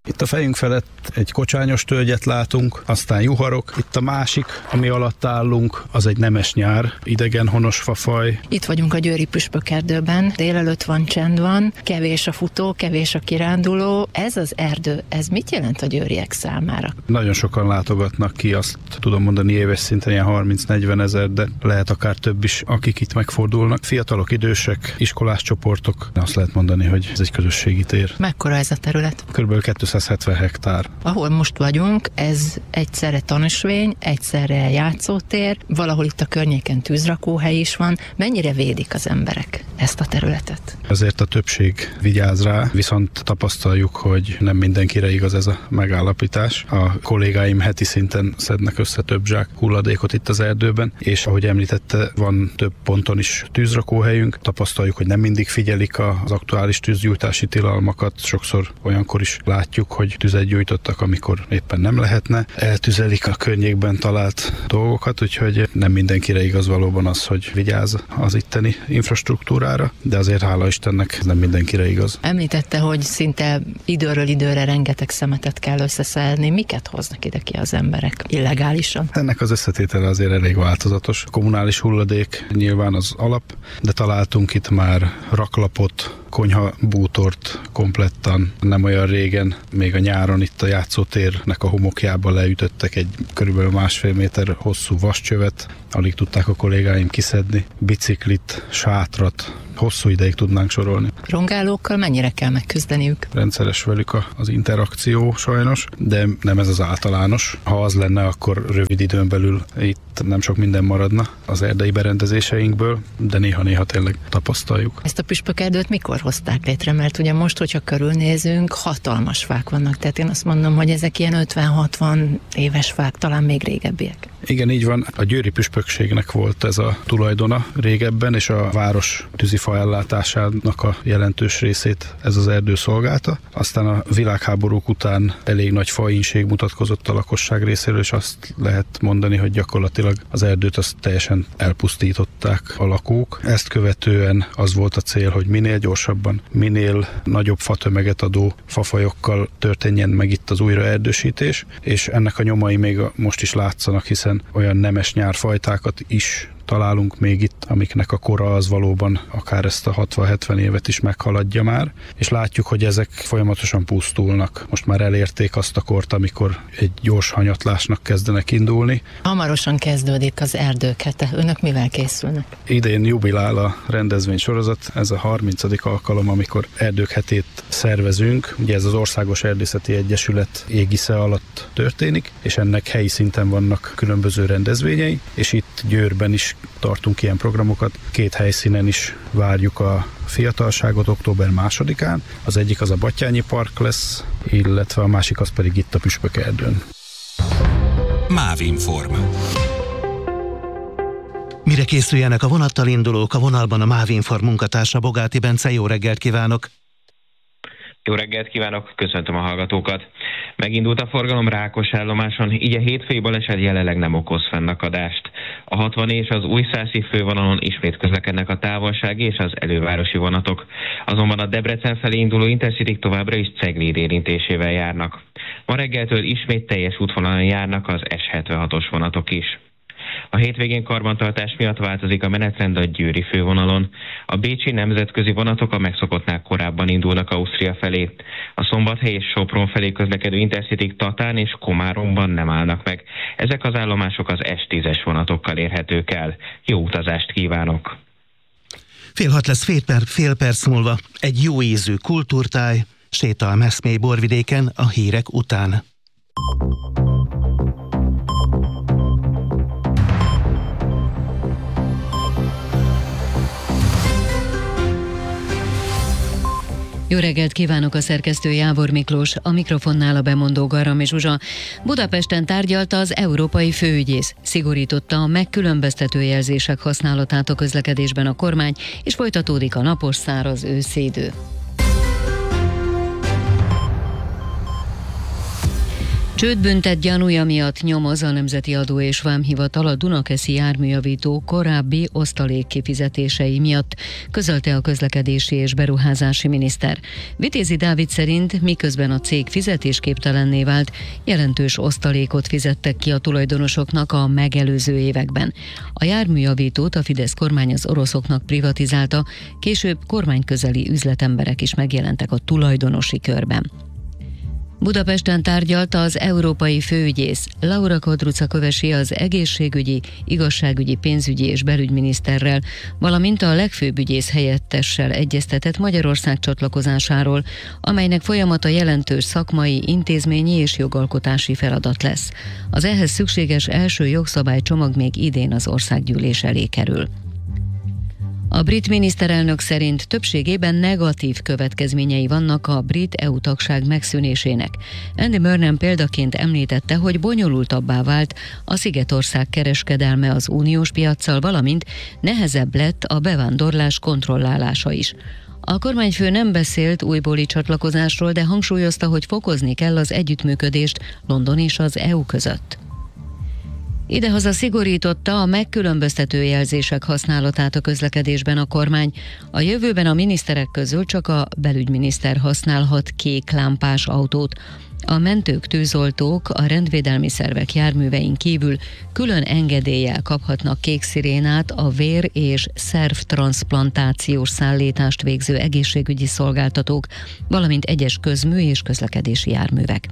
Itt a fejünk felett egy kocsányos tölgyet látunk, aztán juharok. Itt a másik, ami alatt állunk, az egy nemes nyár, idegen honos fafaj. Itt vagyunk a győri püspökerdőben, délelőtt van, csend van, kevés a futó, kevés a kiránduló. Ez az erdő, ez mit jelent a győriek számára? Nagyon sokan látogatnak ki, azt tudom mondani éves szinten ilyen harminc-negyven ezer, de lehet akár több is, akik itt megfordulnak. Fiatalok, idősek, iskolás csoportok, azt lehet mondani, hogy ez egy közösségi tér. Mekkora ez a terület? Körülbelül kétszázhetven hektár. Ahol most vagyunk, ez egyszerre tanúsvény, egyszerre játszótér, valahol itt a környéken tűzrakóhely is van. Mennyire védik az emberek ezt a területet? Ezért a többség vigyáz rá, viszont tapasztaljuk, hogy nem mindenkire igaz ez a megállapítás. A kollégáim heti szinten szednek össze több zsák hulladékot itt az erdőben, és ahogy említette, van több ponton is tűzrakóhelyünk. Tapasztaljuk, hogy nem mindig figyelik az aktuális tűzgyújtási tilalmakat. Sokszor olyankor is látjuk, hogy tüzet gyújtottak, amikor éppen nem lehetne. Eltüzelik a környékben talált dolgokat, úgyhogy nem mindenkire igaz valóban az, hogy vigyáz az itteni infrastruktúrára, de azért hála Istennek ez nem mindenkire igaz. Említette, hogy szinte időről időre rengeteg szemetet kell összeszedni. Miket hoznak ide ki az emberek illegálisan? Ennek az összetétele azért elég változatos. A kommunális hulladék nyilván az alap, de találtunk itt már raklapot, konyha bútort komplettan. Nem olyan régen, még a nyáron itt a játszótérnek a homokjába leütöttek egy körülbelül másfél méter hosszú vascsövet, alig tudták a kollégáim kiszedni, biciklit, sátrat, hosszú ideig tudnánk sorolni. Rongálókkal mennyire kell megküzdeniük? Rendszeres velük a, az interakció sajnos, de nem ez az általános. Ha az lenne, akkor rövid időn belül itt nem sok minden maradna az erdei berendezéseinkből, de néha-néha tényleg tapasztaljuk. Ezt a püspökerdőt mikor hozták létre? Mert ugye most, hogyha körülnézünk, hatalmas fák vannak, tehát én azt mondom, hogy ezek ilyen ötven-hatvan éves fák, talán még régebbiek. Igen, így van. A győri püspökségnek volt ez a tulajdona régebben, és a város tűzifa ellátásának a jelentős részét ez az erdő szolgálta. Aztán a világháborúk után elég nagy faínség mutatkozott a lakosság részéről, és azt lehet mondani, hogy gyakorlatilag az erdőt azt teljesen elpusztították a lakók. Ezt követően az volt a cél, hogy minél gyorsabban, minél nagyobb fatömeget adó fafajokkal történjen meg itt az újraerdősítés, és ennek a nyomai még most is látszanak, hiszen olyan nemes nyárfajtákat is találunk még itt, amiknek a kora az valóban akár ezt a hatvan-hetven évet is meghaladja már, és látjuk, hogy ezek folyamatosan pusztulnak. Most már elérték azt a kort, amikor egy gyors hanyatlásnak kezdenek indulni. Hamarosan kezdődik az erdőkhete. Önök mivel készülnek? Idén jubilál a rendezvény sorozat, ez a harmincadik alkalom, amikor erdők hetét szervezünk. Ugye ez az Országos Erdészeti Egyesület égisze alatt történik, és ennek helyi szinten vannak különböző rendezvényei, és itt Győrben is tartunk ilyen programokat. Két helyszínen is várjuk a fiatalságot október másodikán. Az egyik az a Battyányi Park lesz, illetve a másik az pedig itt a Püspökerdőn. Mávinform. Mire készüljenek a vonattal indulók? A vonalban a Mávinform munkatársa, Bogáti Bence. Jó reggelt kívánok! Jó reggelt kívánok, köszöntöm a hallgatókat! Megindult a forgalom Rákos állomáson, így a hétfői baleset jelenleg nem okoz fennakadást. A hatvan és az Újszászi fővonalon ismét közlekednek a távolsági és az elővárosi vonatok. Azonban a Debrecen felé induló Intercityk továbbra is Cegléd érintésével járnak. Ma reggeltől ismét teljes útvonalon járnak az S hetvenhatos vonatok is. A hétvégén karbantartás miatt változik a menetrend a győri fővonalon. A bécsi nemzetközi vonatok a megszokottnál korábban indulnak Ausztria felé. A Szombathely és Sopron felé közlekedő Intercityk Tatán és Komáromban nem állnak meg. Ezek az állomások az S tízes vonatokkal érhetők el. Jó utazást kívánok! Fél hat lesz fél, per, fél perc múlva. Egy jó ízű kultúrtáj, séta a Meszmély borvidéken a hírek után. Jó reggelt kívánok, a szerkesztő Jávor Miklós, a mikrofonnál a bemondó Garami Zsuzsa. Budapesten tárgyalta az európai főügyész. Szigorította a megkülönböztető jelzések használatát a közlekedésben a kormány, és folytatódik a napos, száraz őszi idő. Csődbüntet gyanúja miatt nyomoz a Nemzeti Adó és Vámhivatal a Dunakeszi járműjavító korábbi osztalék kifizetései miatt, közölte a közlekedési és beruházási miniszter. Vitézi Dávid szerint, miközben a cég fizetésképtelenné vált, jelentős osztalékot fizettek ki a tulajdonosoknak a megelőző években. A járműjavítót a Fidesz kormány az oroszoknak privatizálta, később kormányközeli üzletemberek is megjelentek a tulajdonosi körben. Budapesten tárgyalta az európai főügyész. Laura Kodruca Kövesi az egészségügyi, igazságügyi, pénzügyi és belügyminiszterrel, valamint a legfőbb ügyész helyettessel egyeztetett Magyarország csatlakozásáról, amelynek folyamata jelentős szakmai, intézményi és jogalkotási feladat lesz. Az ehhez szükséges első jogszabálycsomag még idén az országgyűlés elé kerül. A brit miniszterelnök szerint többségében negatív következményei vannak a brit é u tagság megszűnésének. Andy Burnham példaként említette, hogy bonyolultabbá vált a Szigetország kereskedelme az uniós piaccal, valamint nehezebb lett a bevándorlás kontrollálása is. A kormányfő nem beszélt újbóli csatlakozásról, de hangsúlyozta, hogy fokozni kell az együttműködést London és az é u között. Idehaza szigorította a megkülönböztető jelzések használatát a közlekedésben a kormány. A jövőben a miniszterek közül csak a belügyminiszter használhat kék lámpás autót. A mentők, tűzoltók a rendvédelmi szervek járművein kívül külön engedéllyel kaphatnak kék szirénát a vér- és szervtranszplantációs szállítást végző egészségügyi szolgáltatók, valamint egyes közmű és közlekedési járművek.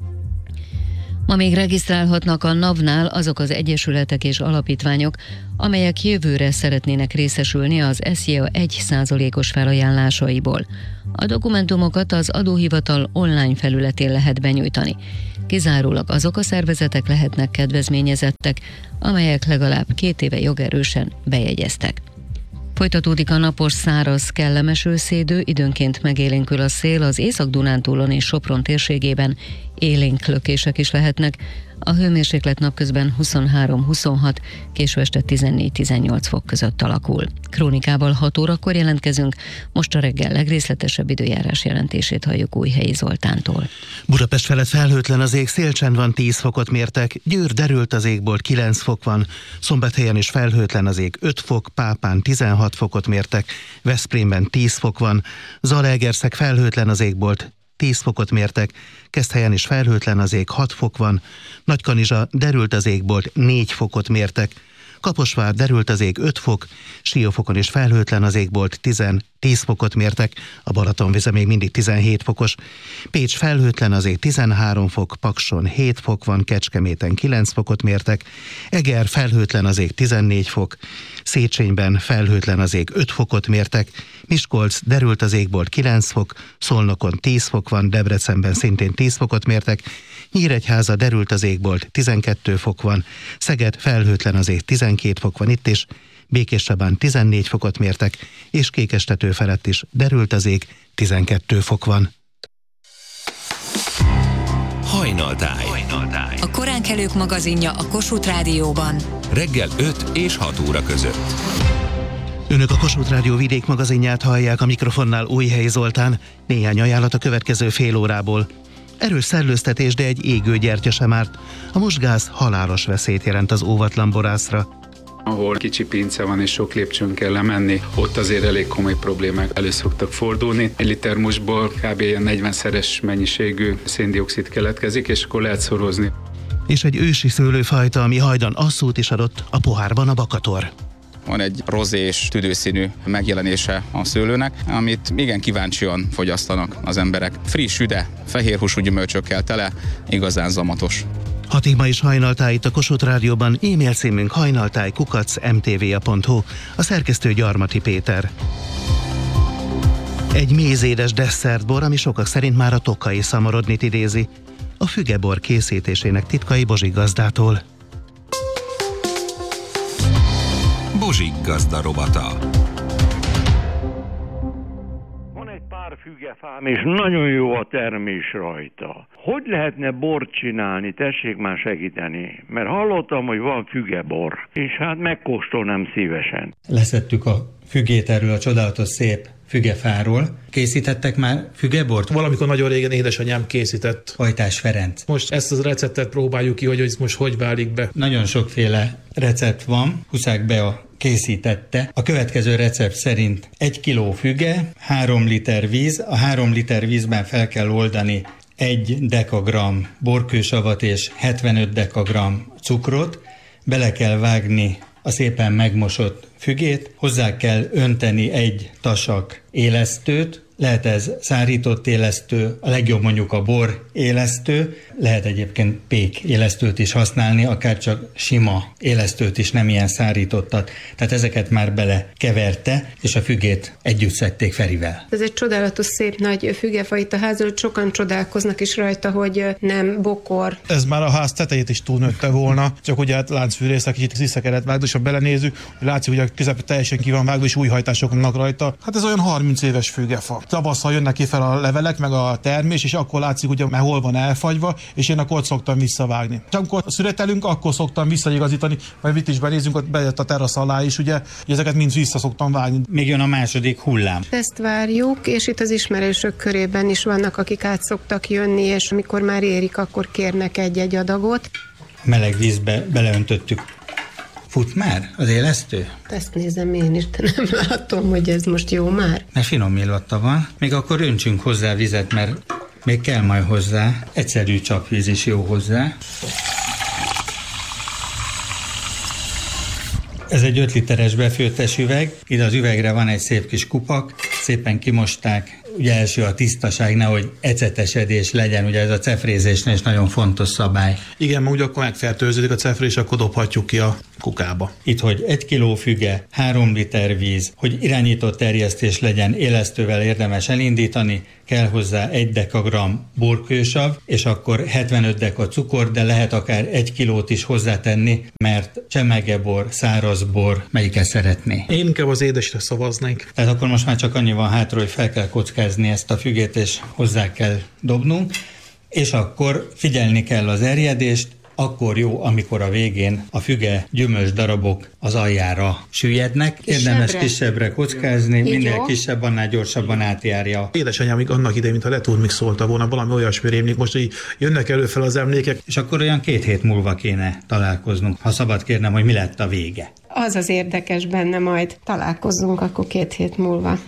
Ma még regisztrálhatnak a NAV-nál azok az egyesületek és alapítványok, amelyek jövőre szeretnének részesülni az es zé á egy százalékos felajánlásaiból. A dokumentumokat az adóhivatal online felületén lehet benyújtani. Kizárólag azok a szervezetek lehetnek kedvezményezettek, amelyek legalább két éve jogerősen bejegyeztek. Folytatódik a napos, száraz, kellemes őszidő, időnként megélénkül a szél, az Észak-Dunántúlon és Sopron térségében élénk lökések is lehetnek. A hőmérséklet napközben huszonhárom-huszonhat, késő este tizennégy-tizennyolc fok között alakul. Krónikával hat órakor jelentkezünk, most a reggel legrészletesebb időjárás jelentését halljuk Újhelyi Zoltántól. Budapest felett felhőtlen az ég, szélcsend van, tíz fokot mértek, Győr derült az égbolt, kilenc fok van, Szombathelyen is felhőtlen az ég, öt fok, Pápán tizenhat fokot mértek, Veszprémben tíz fok van, Zalaegerszeg felhőtlen az égbolt, tíz fokot mértek, Keszthelyen is felhőtlen az ég, hat fok van, Nagykanizsa derült az égbolt, négy fokot mértek, Kaposvár derült az ég, öt fok, Siófokon is felhőtlen az égbolt, tíz fokot mértek, a Balatonvize még mindig tizenhét fokos, Pécs felhőtlen az ég, tizenhárom fok, Pakson hét fok van, Kecskeméten kilenc fokot mértek, Eger felhőtlen az ég, tizennégy fok, Széchenyben felhőtlen az ég, öt fokot mértek, Miskolc derült az égbolt, kilenc fok, Szolnokon tíz fok van, Debrecenben szintén tíz fokot mértek, Nyíregyháza derült az égbolt, tizenkét fok van, Szeged felhőtlen az ég, tizenkét fok van itt is, Békéscsabán tizennégy fokot mértek, és Kékestető felett is derült az ég, tizenkét fok van. Hajnaltáj. Hajnaltáj. A koránkelők magazinja a Kossuth Rádióban. Reggel öt és hat óra között. Önök a Kossuth Rádió vidék magazinját hallják, a mikrofonnál Újhelyi Zoltán. Néhány ajánlat a következő fél órából. Erős szellőztetés, de egy égő gyertya sem árt. A mosgáz halálos veszélyt jelent az óvatlan borászra. Ahol kicsi pince van és sok lépcsőn kell lemenni, ott azért elég komoly problémák elő szoktak fordulni. Egy liter musból kb. negyvenszeres mennyiségű széndioxid keletkezik, és akkor lehet szorozni. És egy ősi szőlőfajta, ami hajdan asszút is adott, a pohárban a bakator. Van egy rozés, tüdőszínű megjelenése a szőlőnek, amit igen kíváncsian fogyasztanak az emberek. Friss, üde, fehérhúsú gyümölcsökkel tele, igazán zamatos. Hatig ma is hajnaltáj itt a Kossuth Rádióban, e-mail címünk hajnaltáj kukac em té vé á pont hu, a szerkesztő Gyarmati Péter. Egy mézédes desszertbor, ami sokak szerint már a tokai szamorodnit idézi. A fügebor készítésének titkai Bozsik gazdától. Bozsik gazda rovata. Van egy pár fügefám, és nagyon jó a termés rajta. Hogy lehetne bort csinálni? Tessék már segíteni. Mert hallottam, hogy van fügebor, és hát megkóstolnám szívesen. Leszettük a fügét erről a csodálatos szép fügefáról. Készítettek már fügebort? Valamikor nagyon régen édesanyám készített. Hajtás Ferenc. Most ezt az receptet próbáljuk ki, hogy ez most hogy válik be. Nagyon sokféle recept van. Huszák Bea készítette. A következő recept szerint egy kiló füge, három liter víz. A három liter vízben fel kell oldani egy dekagram borkősavat és hetvenöt dekagram cukrot. Bele kell vágni a szépen megmosott fügét, hozzá kell önteni egy tasak élesztőt, lehet ez szárított élesztő, a legjobb mondjuk a bor élesztő, lehet egyébként pék élesztőt is használni, akár csak sima élesztőt is, nem ilyen szárítottat. Tehát ezeket már bele keverte, és a fügét együtt szedték Ferivel. Ez egy csodálatos, szép nagy fügefajta ház, hogy sokan csodálkoznak is rajta, hogy nem bokor. Ez már a ház tetejét is túlnőtte volna, csak ugye hát láncfűrészek kicsit vissza kellett vágni, és ha belenézzük, látszik, hogy a közep teljesen ki van vágva, és új hajtások vannak rajta. Hát ez olyan harminc éves fügefa. Tavasszal jönnek ki fel a levelek, meg a termés, és akkor látszik, hogy már hol van elfagyva, és én akkor ott szoktam visszavágni. És amikor szüretelünk, akkor szoktam visszaigazítani, majd itt is benézünk, ott bejött a terasz alá is, ugye, hogy ezeket mind vissza szoktam vágni. Még jön a második hullám. Ezt várjuk, és itt az ismerősök körében is vannak, akik át szoktak jönni, és amikor már érik, akkor kérnek egy-egy adagot. A meleg vízbe beleöntöttük. Fut már az élesztő? Ezt nézem én is, de nem látom, hogy ez most jó már. Mert finom illata van. Még akkor öntsünk hozzá vizet, mert még kell majd hozzá. Egyszerű csapvíz is jó hozzá. Ez egy öt literes befőttes üveg. Ide az üvegre van egy szép kis kupak. Szépen kimosták. Ugye első a tisztaság, nehogy ecetesedés legyen, ugye ez a cefrézésnél is nagyon fontos szabály. Igen, mert ugye akkor megfertőződik a cefré, és akkor dobhatjuk ki a kukába. Itt, hogy egy kiló füge, három liter víz, hogy irányított terjesztés legyen, élesztővel érdemes elindítani, kell hozzá egy dekagram borkősav, és akkor hetvenöt deka cukor, de lehet akár egy kilót is hozzátenni, mert csemegebor, szárazbor, melyiket szeretné? Én inkább az édesre szavaznék. Tehát akkor most már csak annyi van hátra, hogy fel kell kockázni ezt a fügét, és hozzá kell dobnunk, és akkor figyelni kell az erjedést, akkor jó, amikor a végén a füge gyümölcs darabok az aljára süllyednek. Érdemes kisebbre kockázni, minél jó. Kisebb, annál gyorsabban átjárja. Édesanyám még annak idején, mintha Returmix szólta volna, valami olyasmi rémlik, most így jönnek elő fel az emlékek. És akkor olyan két hét múlva kéne találkoznunk, ha szabad kérnem, hogy mi lett a vége. Az az érdekes benne, majd találkozzunk akkor két hét múlva.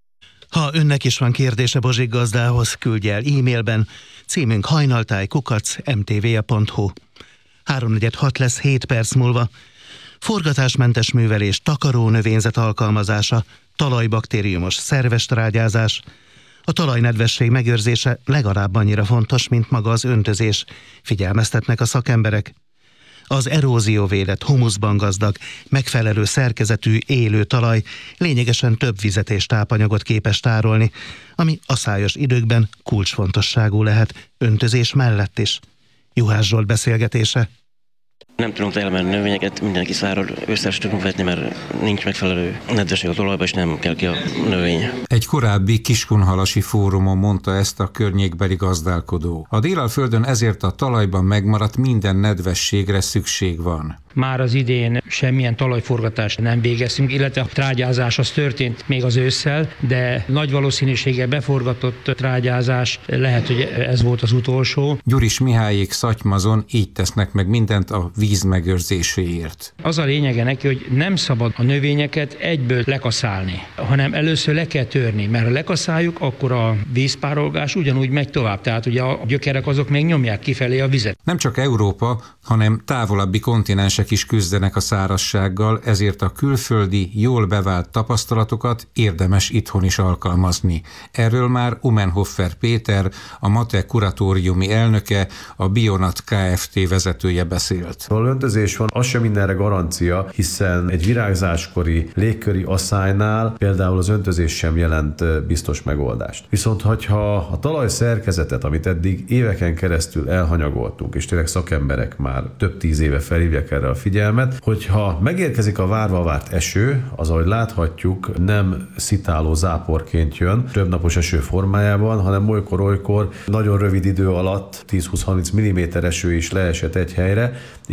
Ha önnek is van kérdése Bozsik gazdához, küldje el e-mailben, címünk hajnaltáj kukac em té vé pont hu. háromnegyed hat lesz hét perc múlva. Forgatásmentes művelés, takaró növényzet alkalmazása, talajbaktériumos szerves trágyázás. A talajnedvesség megőrzése legalább annyira fontos, mint maga az öntözés, figyelmeztetnek a szakemberek. Az erózióvédett, humuszban gazdag, megfelelő szerkezetű, élő talaj lényegesen több vizet és tápanyagot képes tárolni, ami aszályos időkben kulcsfontosságú lehet, öntözés mellett is. Juhász Zsolt beszélgetése. Nem tudunk elmenni növényeket, mindenki szárad, össze is tudunk vetni, mert nincs megfelelő nedvesség a talajba, és nem kell ki a növény. Egy korábbi kiskunhalasi fórumon mondta ezt a környékbeli gazdálkodó. A Délalföldön ezért a talajban megmaradt minden nedvességre szükség van. Már az idén semmilyen talajforgatást nem végeztünk, illetve a trágyázás az történt még az ősszel, de nagy valószínűséggel beforgatott trágyázás lehet, hogy ez volt az utolsó. Gyuris Mihályék Szatymazon így tesznek meg mindent a víz megőrzéséért. Az a lényege neki, hogy nem szabad a növényeket egyből lekaszálni, hanem először le kell törni, mert ha lekaszáljuk, akkor a vízpárolgás ugyanúgy megy tovább, tehát ugye a gyökerek azok még nyomják kifelé a vizet. Nem csak Európa, hanem távolabbi kontinensek is küzdenek a szárazsággal, ezért a külföldi, jól bevált tapasztalatokat érdemes itthon is alkalmazni. Erről már Umenhofer Péter, a MATE kuratóriumi elnöke, a Bionat Kft. Vezetője beszélt. Ha öntözés van, az sem mindenre garancia, hiszen egy virágzáskori légköri asszálynál például az öntözés sem jelent biztos megoldást. Viszont hogyha a talaj szerkezetet, amit eddig éveken keresztül elhanyagoltunk, és tényleg szakemberek már több tíz éve felhívják erre a figyelmet, hogyha megérkezik a várva várt eső, az, ahogy láthatjuk, nem szitáló záporként jön, több napos eső formájában, hanem olykor-olykor nagyon rövid idő alatt tíz-húsz-harminc milliméter eső is leesett egy helyre,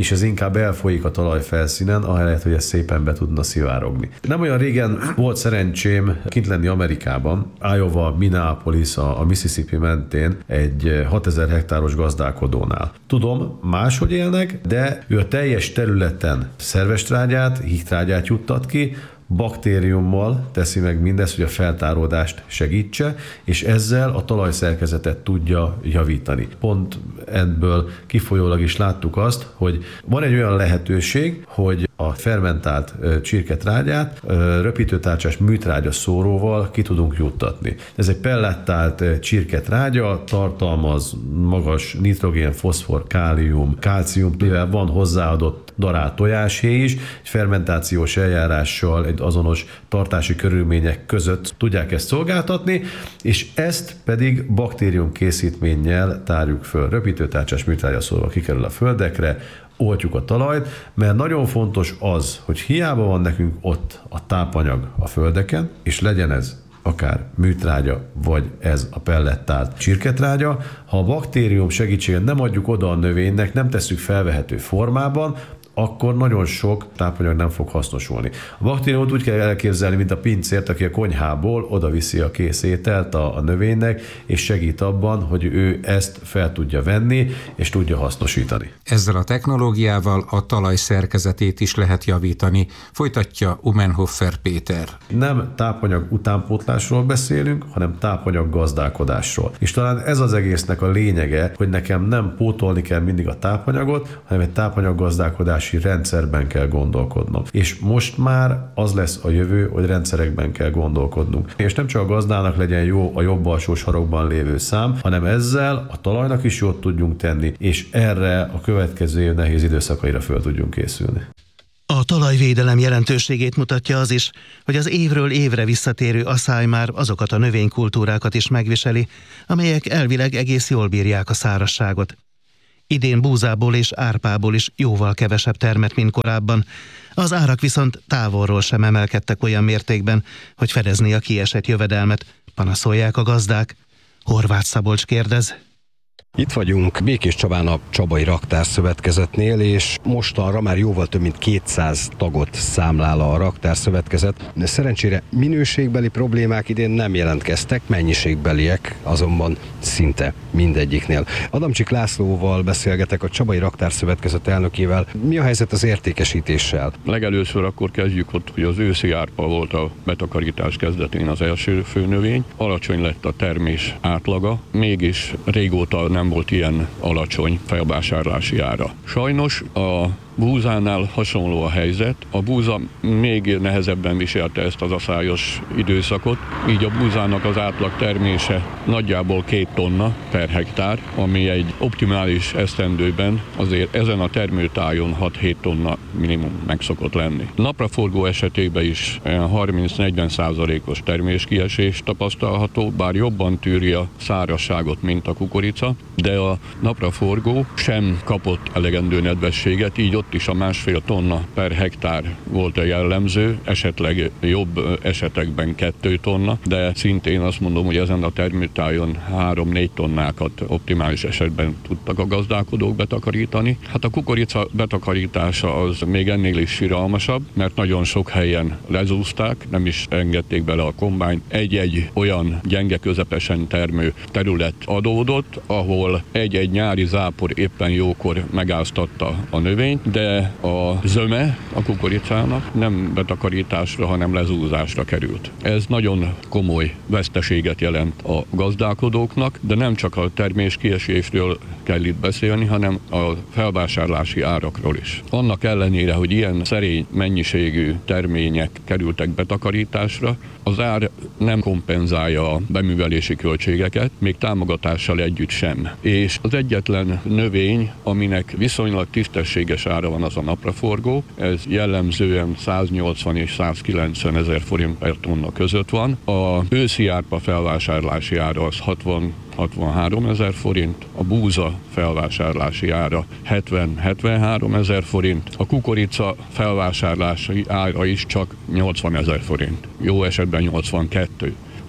és ez inkább elfolyik a talajfelszínen, ahelyett, hogy ez szépen be tudna szivárogni. Nem olyan régen volt szerencsém kint lenni Amerikában, Iowa, Minneapolis, a Mississippi mentén egy hatezer hektáros gazdálkodónál. Tudom, máshogy élnek, de ő a teljes területen szervestrágyát, hígtrágyát juttat ki, baktériummal teszi meg mindezt, hogy a feltáródást segítse, és ezzel a talajszerkezetet tudja javítani. Pont ebből kifolyólag is láttuk azt, hogy van egy olyan lehetőség, hogy a fermentált csirketrágyát röpítőtárcsás műtrágya szóróval ki tudunk juttatni. Ez egy pellettált csirketrágya, tartalmaz magas nitrogén, foszfor, kálium, kálcium, mivel van hozzáadott darált tojáshéj is, egy fermentációs eljárással, egy azonos tartási körülmények között tudják ezt szolgáltatni, és ezt pedig baktérium készítménnyel tárjuk föl. Röpítőtárcsás műtrágya szóval kikerül a földekre, oltjuk a talajt, mert nagyon fontos az, hogy hiába van nekünk ott a tápanyag a földeken, és legyen ez akár műtrágya, vagy ez a pellettált csirketrágya, ha a baktérium segítséget nem adjuk oda a növénynek, nem tesszük felvehető formában, akkor nagyon sok tápanyag nem fog hasznosulni. A baktériumot úgy kell elképzelni, mint a pincért, aki a konyhából oda viszi a kész ételt a, a növénynek, és segít abban, hogy ő ezt fel tudja venni, és tudja hasznosítani. Ezzel a technológiával a talaj szerkezetét is lehet javítani, folytatja Umenhofer Péter. Nem tápanyag utánpótlásról beszélünk, hanem tápanyag gazdálkodásról. És talán ez az egésznek a lényege, hogy nekem nem pótolni kell mindig a tápanyagot, hanem egy tápanyag gazdálkodás rendszerben kell gondolkodnom. És most már az lesz a jövő, hogy rendszerekben kell gondolkodnunk. És nem csak a gazdának legyen jó a jobb alsó sarokban lévő szám, hanem ezzel a talajnak is jót tudjunk tenni, és erre a következő év nehéz időszakaira föl tudjunk készülni. A talajvédelem jelentőségét mutatja az is, hogy az évről évre visszatérő aszály már azokat a növénykultúrákat is megviseli, amelyek elvileg egész jól bírják a szárazságot. Idén búzából és árpából is jóval kevesebb termet, mint korábban. Az árak viszont távolról sem emelkedtek olyan mértékben, hogy fedezni a kiesett jövedelmet, panaszolják a gazdák. Horváth Szabolcs kérdez. Itt vagyunk Békés Csabán a Csabai Raktárszövetkezetnél, és mostanra már jóval több mint kétszáz tagot számlál a Raktárszövetkezet. De szerencsére minőségbeli problémák idén nem jelentkeztek, mennyiségbeliek azonban szinte mindegyiknél. Adamcsik Lászlóval beszélgetek, a Csabai Raktárszövetkezet elnökével. Mi a helyzet az értékesítéssel? Legelőször akkor kezdjük ott, hogy az őszi árpa volt a betakarítás kezdetén az első főnövény. Alacsony lett a termés átlaga, mégis régóta nem volt ilyen alacsony felvásárlási ára. Sajnos a búzánál hasonló a helyzet. A búza még nehezebben viselte ezt az aszályos időszakot, így a búzának az átlag termése nagyjából két tonna per hektár, ami egy optimális esztendőben azért ezen a termőtájon hat-hét tonna minimum meg szokott lenni. Napraforgó esetében is harminc-negyven százalékos terméskiesés tapasztalható, bár jobban tűri a szárazságot, mint a kukorica, de a napraforgó sem kapott elegendő nedvességet, így ott is a másfél tonna per hektár volt a jellemző, esetleg jobb esetekben kettő tonna, de szintén azt mondom, hogy ezen a termőtájon három-négy tonnákat optimális esetben tudtak a gazdálkodók betakarítani. Hát a kukorica betakarítása az még ennél is siralmasabb, mert nagyon sok helyen lezúzták, nem is engedték bele a kombányt. Egy-egy olyan gyenge közepesen termő terület adódott, ahol egy-egy nyári zápor éppen jókor megáztatta a növényt, de a zöme a kukoricának nem betakarításra, hanem lezúzásra került. Ez nagyon komoly veszteséget jelent a gazdálkodóknak, de nem csak a terméskiesésről kell itt beszélni, hanem a felvásárlási árakról is. Annak ellenére, hogy ilyen szerény mennyiségű termények kerültek betakarításra, az ár nem kompenzálja a beművelési költségeket, még támogatással együtt sem. És az egyetlen növény, aminek viszonylag tisztességes ára van, az a napraforgó. Ez jellemzően száznyolcvan és százkilencven ezer forint per tonna között van. A őszi árpa felvásárlási ára az hatvan-hatvanhárom ezer forint, a búza felvásárlási ára hetven-hetvenhárom ezer forint, a kukorica felvásárlási ára is csak nyolcvan ezer forint. Jó esetben nyolcvankettő.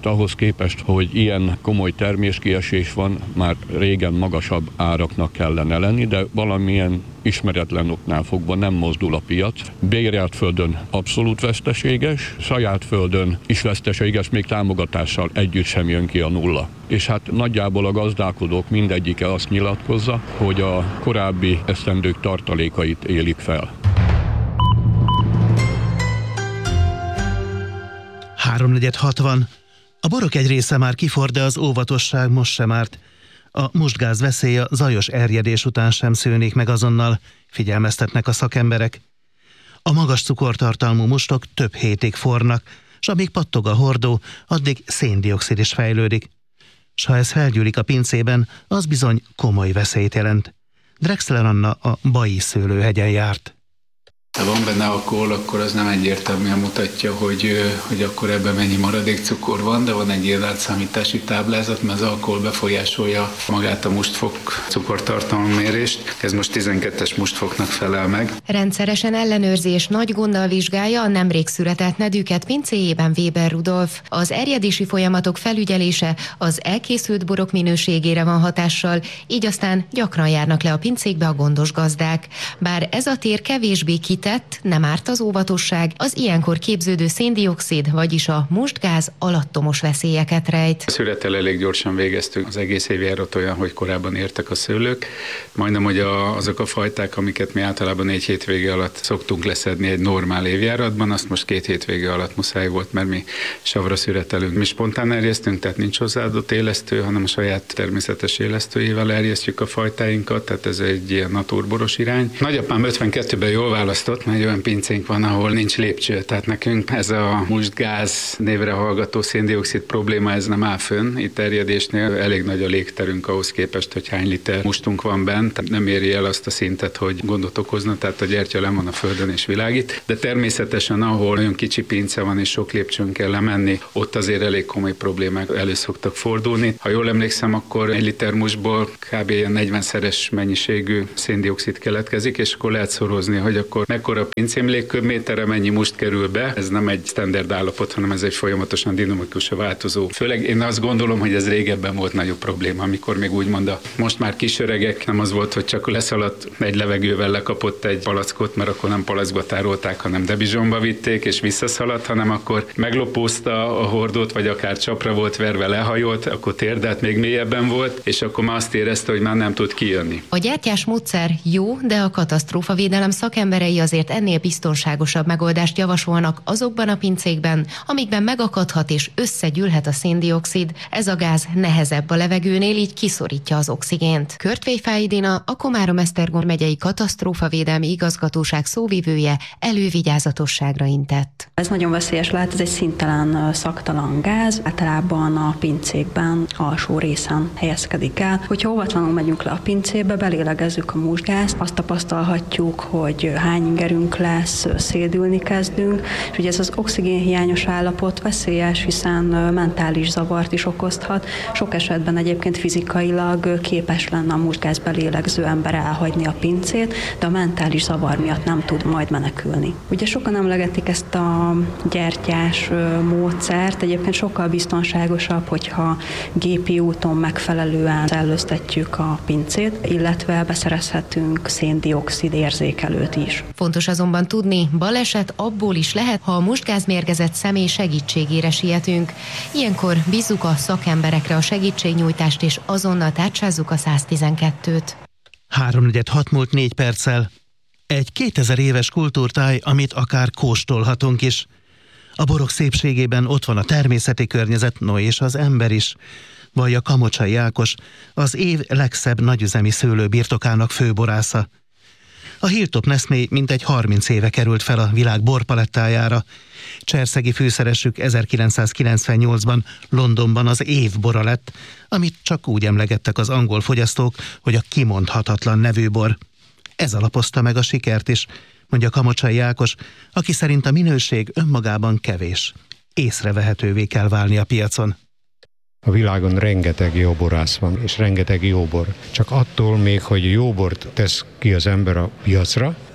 itt ahhoz képest, hogy ilyen komoly terméskiesés van, már régen magasabb áraknak kellene lenni, de valamilyen ismeretlen oknál fogva nem mozdul a piac. Bérelt földön abszolút veszteséges, saját földön is veszteséges, még támogatással együtt sem jön ki a nulla. És hát nagyjából a gazdálkodók mindegyike azt nyilatkozza, hogy a korábbi esztendők tartalékait élik fel. háromnegyed hatvan. A borok egy része már kifor, de az óvatosság most sem árt. A mustgáz veszélye zajos erjedés után sem szűnik meg azonnal, figyelmeztetnek a szakemberek. A magas cukortartalmú mustok több hétig fornak, s amíg pattog a hordó, addig széndioxid is fejlődik. S ha ez felgyűlik a pincében, az bizony komoly veszélyt jelent. Drexler Anna a Bai szőlőhegyen járt. Ha van benne alkohol, akkor az nem egyértelműen mutatja, hogy, hogy akkor ebben mennyi maradék cukor van, de van egy ilyen átszámítási táblázat, mert az alkohol befolyásolja magát a mustfok cukortartalom-mérést. Ez most tizenkettes mustfoknak felel meg. Rendszeresen ellenőrzés nagy gonddal vizsgálja a nemrég született nedűket pincéjében Weber Rudolf. Az erjedési folyamatok felügyelése az elkészült borok minőségére van hatással, így aztán gyakran járnak le a pincékbe a gondos gazdák. Bár ez a tér kevésbé kit Tett, nem árt az óvatosság, az ilyenkor képződő széndioxid, vagyis a mustgáz alattomos veszélyeket rejt. A szürettel elég gyorsan végeztünk, az egész évjárat olyan, hogy korábban értek a szőlők. Majdnem, hogy a, azok a fajták, amiket mi általában négy hétvége alatt szoktunk leszedni egy normál évjáratban, azt most két hétvége alatt muszáj volt, mert mi savra szüretelünk. Mi spontán erjesztünk, tehát nincs hozzáadott élesztő, hanem a saját természetes élesztőjével erjesztjük a fajtáinkat, tehát ez egy ilyen naturboros irány. Nagyapám ötvenkettőben jól választott, mert egy olyan pincénk van, ahol nincs lépcső, tehát nekünk ez a mustgáz névre hallgató széndioxid probléma, ez nem áll fönn. Itt terjedésnél elég nagy a légterünk ahhoz képest, hogy hány liter mustunk van bent, tehát nem éri el azt a szintet, hogy gondot okozna, tehát a gyertya len van a földön és világít. De természetesen, ahol nagyon kicsi pince van és sok lépcsőn kell lemenni, ott azért elég komoly problémák elő szoktak fordulni. Ha jól emlékszem, akkor egy liter mustból kb. Ilyen negyvenszeres mennyiségű széndioxid keletkezik, és akkor lehet szorozni, hogy akkor mekkora a pincém légköbméterre, mennyi must kerül be. Ez nem egy standard állapot, hanem ez egy folyamatosan dinamikusan változó. Főleg én azt gondolom, hogy ez régebben volt nagyobb probléma, amikor még úgymond a most már kisöregek, nem az volt, hogy csak leszaladt egy levegővel, lekapott egy palackot, mert akkor nem palackba tárolták, hanem debizsomba vitték és visszaszaladt, hanem akkor meglopózta a hordót, vagy akár csapra volt verve, lehajolt, akkor térdelt még mélyebben volt, és akkor már azt érezte, hogy már nem tud kijönni. A gyertyás módszer jó, de a katasztrófavédelem szakemberei azért ennél biztonságosabb megoldást javasolnak azokban a pincékben, amikben megakadhat és összegyűlhet a széndioxid. Ez a gáz nehezebb a levegőnél, így kiszorítja az oxigént. Körtvejfái Dina, a Komárom-Esztergom megyei katasztrófavédelmi igazgatóság szóvivője elővigyázatosságra intett. Ez nagyon veszélyes lehet, ez egy színtelen, szaktalan gáz, általában a pincékben alsó részen helyezkedik el. Hogyha óvatlanul megyünk le a pincébe, belélegezzük a mustgázt, azt tapasztalhatjuk, hogy hány ingerünk lesz, szédülni kezdünk, és ugye ez az oxigénhiányos állapot veszélyes, hiszen mentális zavart is okozhat. Sok esetben egyébként fizikailag képes lenne a mustgáz belélegző ember elhagyni a pincét, de a mentális zavar miatt nem tud majd menekülni. Ugye sokan emlegetik ezt a gyertyás módszert, egyébként sokkal biztonságosabb, hogyha gépi úton megfelelően szellőztetjük a pincét, illetve beszerezhetünk széndioxid érzékelőt is. Fontos azonban tudni, baleset abból is lehet, ha a mustgázmérgezett személy segítségére sietünk. Ilyenkor bízzuk a szakemberekre a segítségnyújtást, és azonnal tárcsázzuk a száztizenkettőt. háromnegyed hat múlt négy perccel. Egy kétezer éves kultúrtáj, amit akár kóstolhatunk is. A borok szépségében ott van a természeti környezet, no és az ember is. Vallja Kamocsai Ákos, az év legszebb nagyüzemi szőlőbirtokának főborásza. A Hilltop Neszmé mintegy harminc éve került fel a világ borpalettájára. Cserszegi főszeresük ezerkilencszázkilencvennyolcban Londonban az év bora lett, amit csak úgy emlegettek az angol fogyasztók, hogy a kimondhatatlan nevű bor. Ez alapozta meg a sikert is, mondja Kamocsai Ákos, aki szerint a minőség önmagában kevés. Észrevehetővé kell válni a piacon. A világon rengeteg jó borász van, és rengeteg jó bor. Csak attól még, hogy jó bort tesz ki az ember a piacra,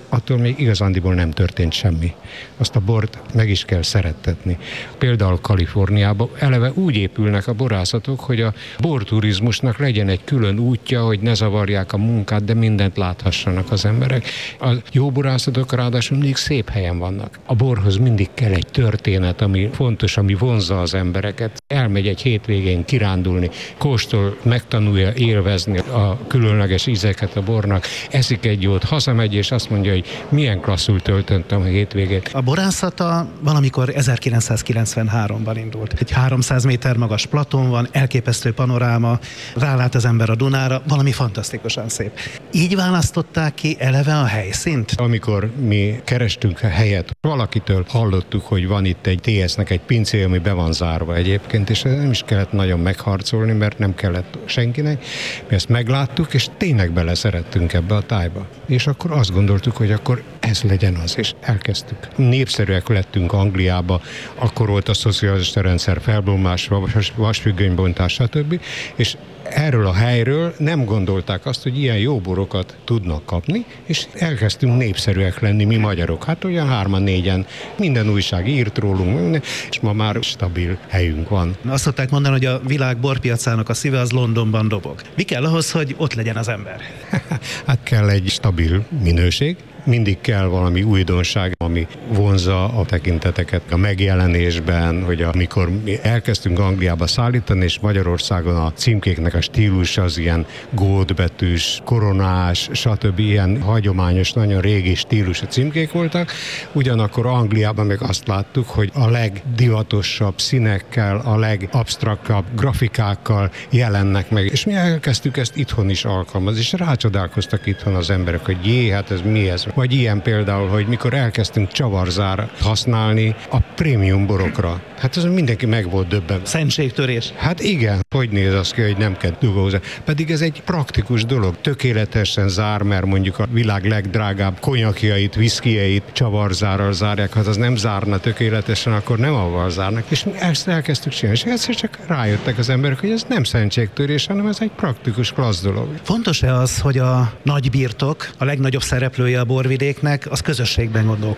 attól még igazándiból nem történt semmi. Azt a bort meg is kell szerettetni. Például Kaliforniában eleve úgy épülnek a borászatok, hogy a borturizmusnak legyen egy külön útja, hogy ne zavarják a munkát, de mindent láthassanak az emberek. A jó borászatok ráadásul mindig szép helyen vannak. A borhoz mindig kell egy történet, ami fontos, ami vonzza az embereket. Elmegy egy hétvégén kirándulni, kóstol, megtanulja élvezni a különleges ízeket a bornak, eszik egy jót, hazamegy, és azt mondja, hogy milyen klasszul töltöttem a hétvégét. A borászata valamikor ezerkilencszázkilencvenháromban indult. Egy háromszáz méter magas platón van, elképesztő panoráma, rálát az ember a Dunára, valami fantasztikusan szép. Így választották ki eleve a helyszínt? Amikor mi kerestünk a helyet, valakitől hallottuk, hogy van itt egy té es-nek egy pincéje, ami be van zárva egyébként, és nem is kellett nagyon megharcolni, mert nem kellett senkinek. Mi ezt megláttuk, és tényleg beleszerettünk ebbe a tájba. És akkor azt gondoltuk, hogy akkor ez legyen az, és elkezdtük. Népszerűek lettünk Angliába, akkor volt a szocialista rendszer felbomlás, vasfüggönybontás, stb. És erről a helyről nem gondolták azt, hogy ilyen jó borokat tudnak kapni, és elkezdtünk népszerűek lenni mi magyarok. Hát olyan hárman, négyen, minden újság írt rólunk, és ma már stabil helyünk van. Azt szokták mondani, hogy a világ borpiacának a szíve az Londonban dobog. Mi kell ahhoz, hogy ott legyen az ember? Hát kell egy stabil minőség, mindig kell valami újdonság, ami vonzza a tekinteteket a megjelenésben, hogy amikor mi elkezdtünk Angliába szállítani, és Magyarországon a címkéknek a stílus az ilyen gótbetűs, koronás, stb. Ilyen hagyományos, nagyon régi stílusú címkék voltak. Ugyanakkor Angliában meg azt láttuk, hogy a legdivatosabb színekkel, a legabsztraktabb grafikákkal jelennek meg. És mi elkezdtük ezt itthon is alkalmazni, és rácsodálkoztak itthon az emberek, hogy jé, hát ez mi ez? Vagy ilyen például, hogy mikor elkezdtünk csavarzárat használni a prémium borokra. Hát ez mindenki meg volt döbben. Szentségtörés. Hát igen, hogy néz az ki, hogy nem kell dugózni. Pedig ez egy praktikus dolog. Tökéletesen zár, mert mondjuk a világ legdrágább konyakjait, viszkijeit csavarzárral zárják. Ha az nem zárna tökéletesen, akkor nem avval zárnak. És mi ezt elkezdtük csinálni. És egyszer csak rájöttek az emberek, hogy ez nem szentségtörés, hanem ez egy praktikus, klassz dolog. Fontos-e az, hogy a nagy birtok, a legnagyobb szereplője a borvidéknek, az közösségben gondolkodik?